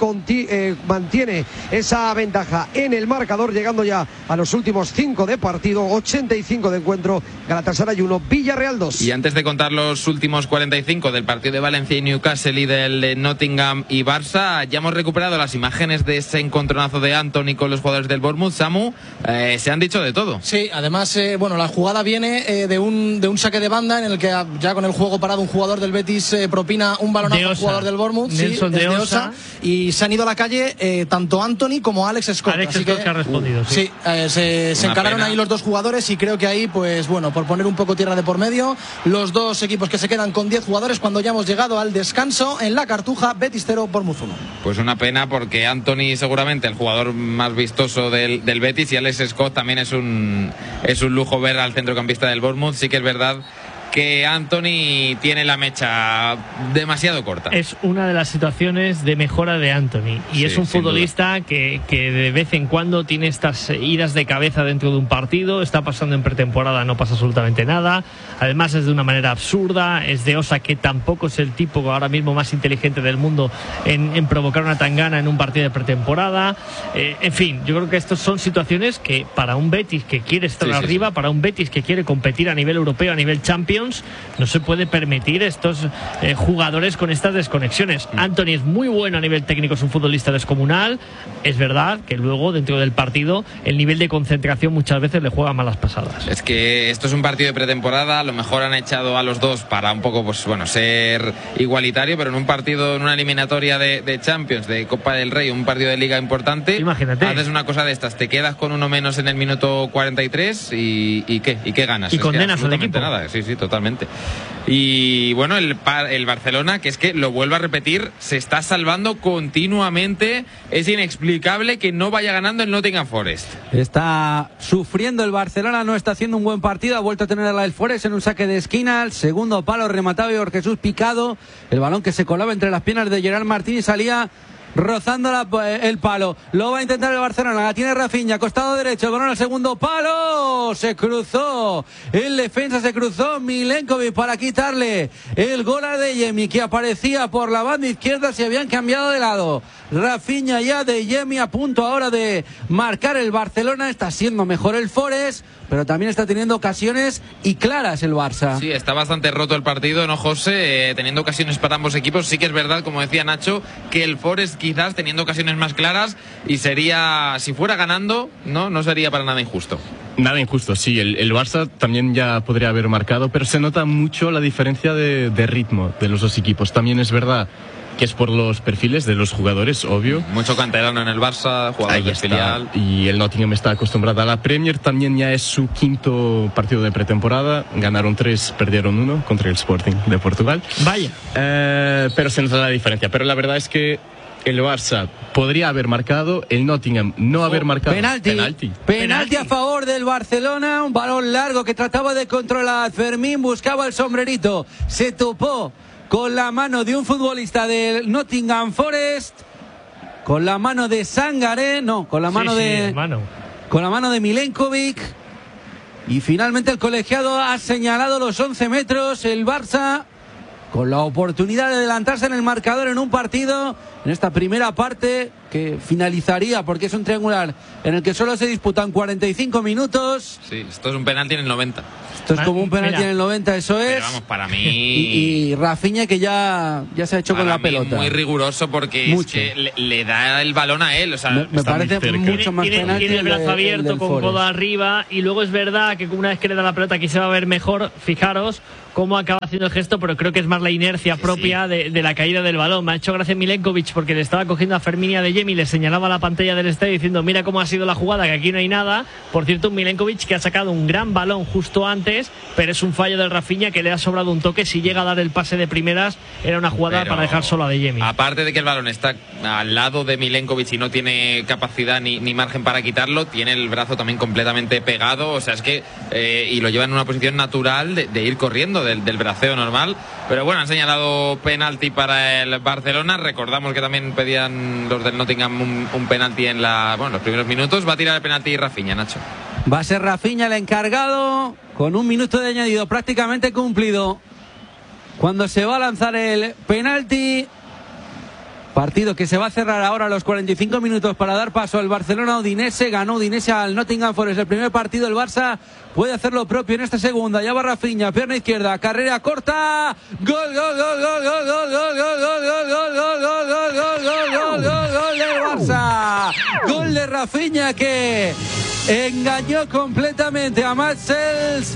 mantiene esa ventaja en el marcador, llegando ya a los últimos 5 de partido, 85 de encuentro. Galatasaray 1, Villarreal 2. Y antes de contar los últimos 45 del partido de Valencia y Newcastle y del de Nottingham y Barça, ya hemos recuperado las imágenes de ese encontronazo de Antony con los jugadores del Bournemouth. Samu, se han dicho de todo. Sí, además, la jugada viene de un saque de banda en el que ya con el juego parado un jugador del Betis propina un balonazo al jugador del Bournemouth, de Osa, y se han ido a la calle tanto Antony como Alex Scott. Alex Scott que ha respondido. Sí, se encararon ahí los dos jugadores y creo que ahí, pues bueno, por poner un poco tierra de por medio, los dos equipos que se quedan con 10 jugadores cuando ya hemos llegado al descanso en la Cartuja. Betis 0, Bournemouth 1. Pues una pena, porque Antony seguramente el jugador más vistoso del Betis, y Alex Scott también es un lujo ver al centrocampista del Bournemouth. Sí que es verdad que Antony tiene la mecha demasiado corta. Es una de las situaciones de mejora de Antony, y sí, es un futbolista que de vez en cuando tiene estas idas de cabeza dentro de un partido. Está pasando en pretemporada, no pasa absolutamente nada. Además es de una manera absurda. Es de Osa, que tampoco es el tipo ahora mismo más inteligente del mundo en provocar una tangana en un partido de pretemporada. En fin, yo creo que estas son situaciones que para un Betis que quiere estar arriba, para un Betis que quiere competir a nivel europeo, a nivel Champions, no se puede permitir estos jugadores con estas desconexiones. Antony es muy bueno a nivel técnico, es un futbolista descomunal. Es verdad que luego dentro del partido el nivel de concentración muchas veces le juega malas pasadas. Es que esto es un partido de pretemporada, a lo mejor han echado a los dos para un poco, pues bueno, ser igualitario, pero en un partido, en una eliminatoria de Champions, de Copa del Rey, un partido de Liga importante, imagínate, haces una cosa de estas, te quedas con uno menos en el minuto 43 y ¿qué ganas? Y condenas al equipo. Nada, sí, totalmente. Y bueno, el Barcelona, que es que lo vuelvo a repetir, se está salvando continuamente. Es inexplicable que no vaya ganando el Nottingham Forest. Está sufriendo el Barcelona, no está haciendo un buen partido. Ha vuelto a tener a el Forest en un saque de esquina. El segundo palo rematado por Jesús Picado. El balón que se colaba entre las piernas de Gerard Martín y salía rozando el palo. Lo va a intentar el Barcelona, la tiene Rafinha, costado derecho, el balón al segundo palo, se cruzó el defensa, se cruzó Milenkovic para quitarle el gol a Adeyemi, que aparecía por la banda izquierda. Se habían cambiado de lado. Rafinha ya, Adeyemi a punto ahora de marcar el Barcelona. Está siendo mejor el Forest, pero también está teniendo ocasiones y claras el Barça. Sí, está bastante roto el partido, ¿no, José? Teniendo ocasiones para ambos equipos. Sí que es verdad, como decía Nacho, que el Forest quizás teniendo ocasiones más claras, y sería, si fuera ganando, no sería para nada injusto. Nada injusto, sí. El Barça también ya podría haber marcado, pero se nota mucho la diferencia de ritmo de los dos equipos. También es verdad que es por los perfiles de los jugadores, obvio. Mucho canterano en el Barça, jugador de filial. Y el Nottingham está acostumbrado a la Premier. También ya es su quinto partido de pretemporada. Ganaron 3, perdieron 1 contra el Sporting de Portugal. Vaya. Pero se nota la diferencia. Pero la verdad es que el Barça podría haber marcado, el Nottingham no haber marcado. Penalti a favor del Barcelona. Un balón largo que trataba de controlar. Fermín buscaba el sombrerito. Se topó con la mano de un futbolista del Nottingham Forest, con la mano de Sangaré, con la mano con la mano de Milenkovic, y finalmente el colegiado ha señalado los 11 metros. El Barça con la oportunidad de adelantarse en el marcador en un partido, en esta primera parte que finalizaría, porque es un triangular en el que solo se disputan 45 minutos. Sí, esto es un penalti en el 90. Esto es como un penalti en el 90, eso es. Pero vamos, para mí... Y Rafinha, que ya se ha hecho con la pelota. Muy riguroso, porque es que le da el balón a él. O sea, me parece mucho más penalti. Tiene el brazo abierto con codo arriba, y luego es verdad que una vez que le da la pelota aquí se va a ver mejor. Fijaros cómo acaba haciendo el gesto, pero creo que es más la inercia propia de la caída del balón. Me ha hecho gracia Milenkovic Milenkovic porque le estaba cogiendo a Fermín Adeyemi y le señalaba la pantalla del estadio diciendo mira cómo ha sido la jugada, que aquí no hay nada. Por cierto, un Milenkovic que ha sacado un gran balón justo antes, pero es un fallo del Rafinha que le ha sobrado un toque. Si llega a dar el pase de primeras, era una jugada para dejar solo a Adeyemi. Aparte de que el balón está al lado de Milenkovic y no tiene capacidad ni margen para quitarlo, tiene el brazo también completamente pegado, o sea, es que y lo lleva en una posición natural de ir corriendo del braceo normal. Pero bueno, han señalado penalti para el Barcelona. Recordamos que también pedían los del Nottingham un penalti en los primeros minutos. Va a tirar el penalti Rafinha, Nacho. Va a ser Rafinha el encargado, con un minuto de añadido prácticamente cumplido, cuando se va a lanzar el penalti. Partido que se va a cerrar ahora a los 45 minutos para dar paso al Barcelona-Udinese. Ganó Udinese al Nottingham Forest el primer partido. El Barça puede hacer lo propio en esta segunda. Ya va Rafinha, pierna izquierda, carrera corta. Gol, gol, gol, gol, gol, gol, gol, gol, gol, gol, gol, gol, gol, gol, gol, gol, gol del Barça. Gol de Rafinha que engañó completamente a Matsels.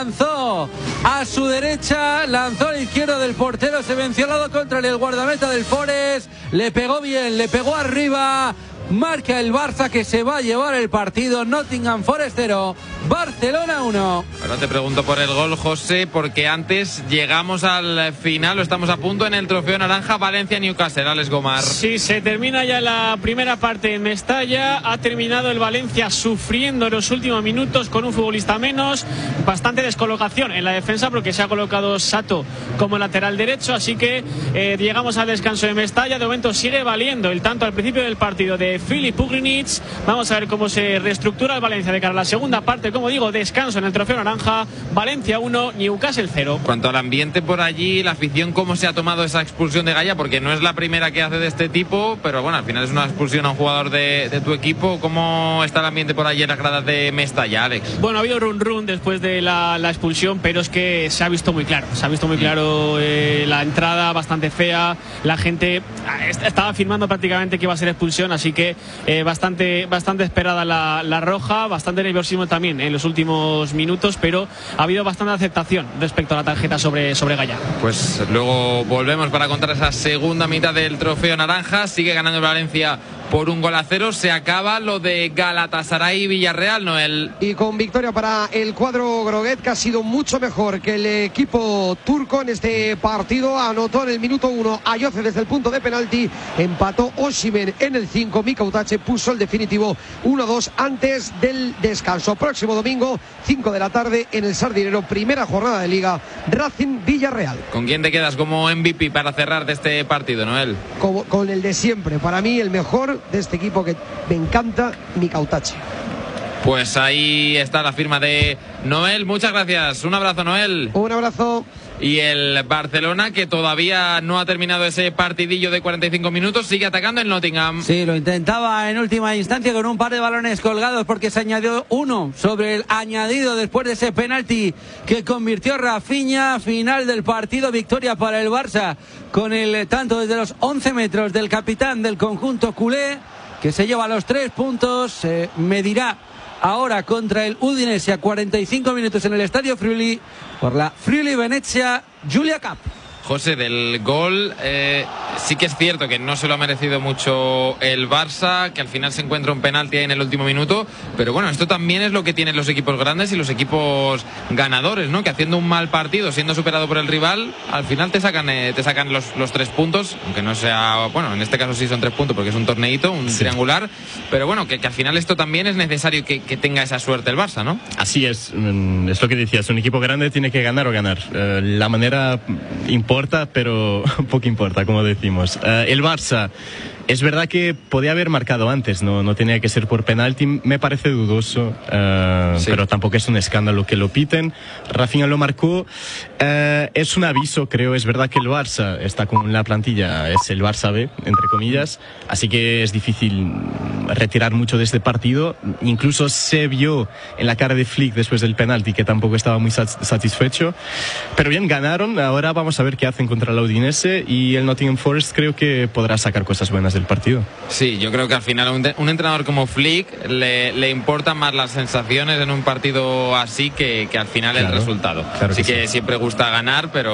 Lanzó a su derecha, lanzó a la izquierda del portero, se venció al lado contrario el guardameta del Forest. Le pegó bien, le pegó arriba. Marca el Barça que se va a llevar el partido. Nottingham Forest 0, Barcelona 1. Ahora te pregunto por el gol, José, porque antes llegamos al final, o estamos a punto en el trofeo naranja Valencia-Newcastle. Alex Gomar. Sí, se termina ya la primera parte en Mestalla. Ha terminado el Valencia sufriendo en los últimos minutos con un futbolista menos. Bastante descolocación en la defensa porque se ha colocado Sato como lateral derecho. Así que llegamos al descanso de Mestalla. De momento sigue valiendo el tanto al principio del partido de Filip Pugrinic. Vamos a ver cómo se reestructura el Valencia de cara a la segunda parte. Como digo, descanso en el trofeo naranja. Valencia 1, Newcastle 0. Cuanto al ambiente por allí, la afición, ¿cómo se ha tomado esa expulsión de Gaya? Porque no es la primera que hace de este tipo, pero bueno, al final es una expulsión a un jugador de tu equipo. ¿Cómo está el ambiente por allí en las gradas de Mestalla, Alex? Bueno, ha habido run después de la expulsión, pero es que se ha visto muy claro. Se ha visto muy claro la entrada bastante fea. La gente estaba afirmando prácticamente que iba a ser expulsión, así que bastante esperada la roja, bastante nerviosismo también en los últimos minutos, pero ha habido bastante aceptación respecto a la tarjeta sobre Gaya. Pues luego volvemos para contar esa segunda mitad del trofeo naranja. Sigue ganando el Valencia por 1-0. Se acaba lo de Galatasaray y Villarreal, Noel. Y con victoria para el cuadro groguet, que ha sido mucho mejor que el equipo turco en este partido. Anotó en el minuto 1 Ayoce desde el punto de penalti. Empató Osimhen en el 5. Mika Utache puso el definitivo 1-2 antes del descanso. Próximo domingo, 5 de la tarde, en el Sardinero, primera jornada de Liga, Racing Villarreal. ¿Con quién te quedas como MVP para cerrar de este partido, Noel? Con el de siempre. Para mí, el mejor de este equipo que me encanta, Mika Utache. Pues ahí está la firma de Noel. Muchas gracias. Un abrazo, Noel. Un abrazo. Y el Barcelona, que todavía no ha terminado ese partidillo de 45 minutos, sigue atacando el Nottingham. Sí, lo intentaba en última instancia con un par de balones colgados, porque se añadió uno sobre el añadido después de ese penalti que convirtió Rafinha. Final del partido, victoria para el Barça con el tanto desde los 11 metros del capitán del conjunto culé, que se lleva los 3 puntos. Se medirá ahora contra el Udinese a 45 minutos en el Estadio Friuli por la Friuli Venezia Giulia Cup. José, del gol, sí que es cierto que no se lo ha merecido mucho el Barça, que al final se encuentra un penalti ahí en el último minuto, pero bueno, esto también es lo que tienen los equipos grandes y los equipos ganadores, ¿no? Que haciendo un mal partido, siendo superado por el rival, al final te sacan los 3 puntos, aunque no sea, bueno, en este caso sí son 3 puntos porque es un torneito, un triangular, pero bueno, que al final esto también es necesario que tenga esa suerte el Barça, ¿no? Así es lo que decías, un equipo grande tiene que ganar o ganar. La manera importa, pero poco importa, como decimos. El Barça, es verdad que podía haber marcado antes, no tenía que ser por penalti, me parece dudoso, sí, pero tampoco es un escándalo que lo piten. Rafinha lo marcó, es un aviso, creo. Es verdad que el Barça está con la plantilla, es el Barça B, entre comillas, así que es difícil retirar mucho de este partido. Incluso se vio en la cara de Flick después del penalti que tampoco estaba muy satisfecho, pero bien, ganaron. Ahora vamos a ver qué hacen contra la Udinese, y el Nottingham Forest creo que podrá sacar cosas buenas del partido. Sí, yo creo que al final un entrenador como Flick le importan más las sensaciones en un partido así que al final, claro, el resultado. Claro, sí que sí, siempre gusta ganar, pero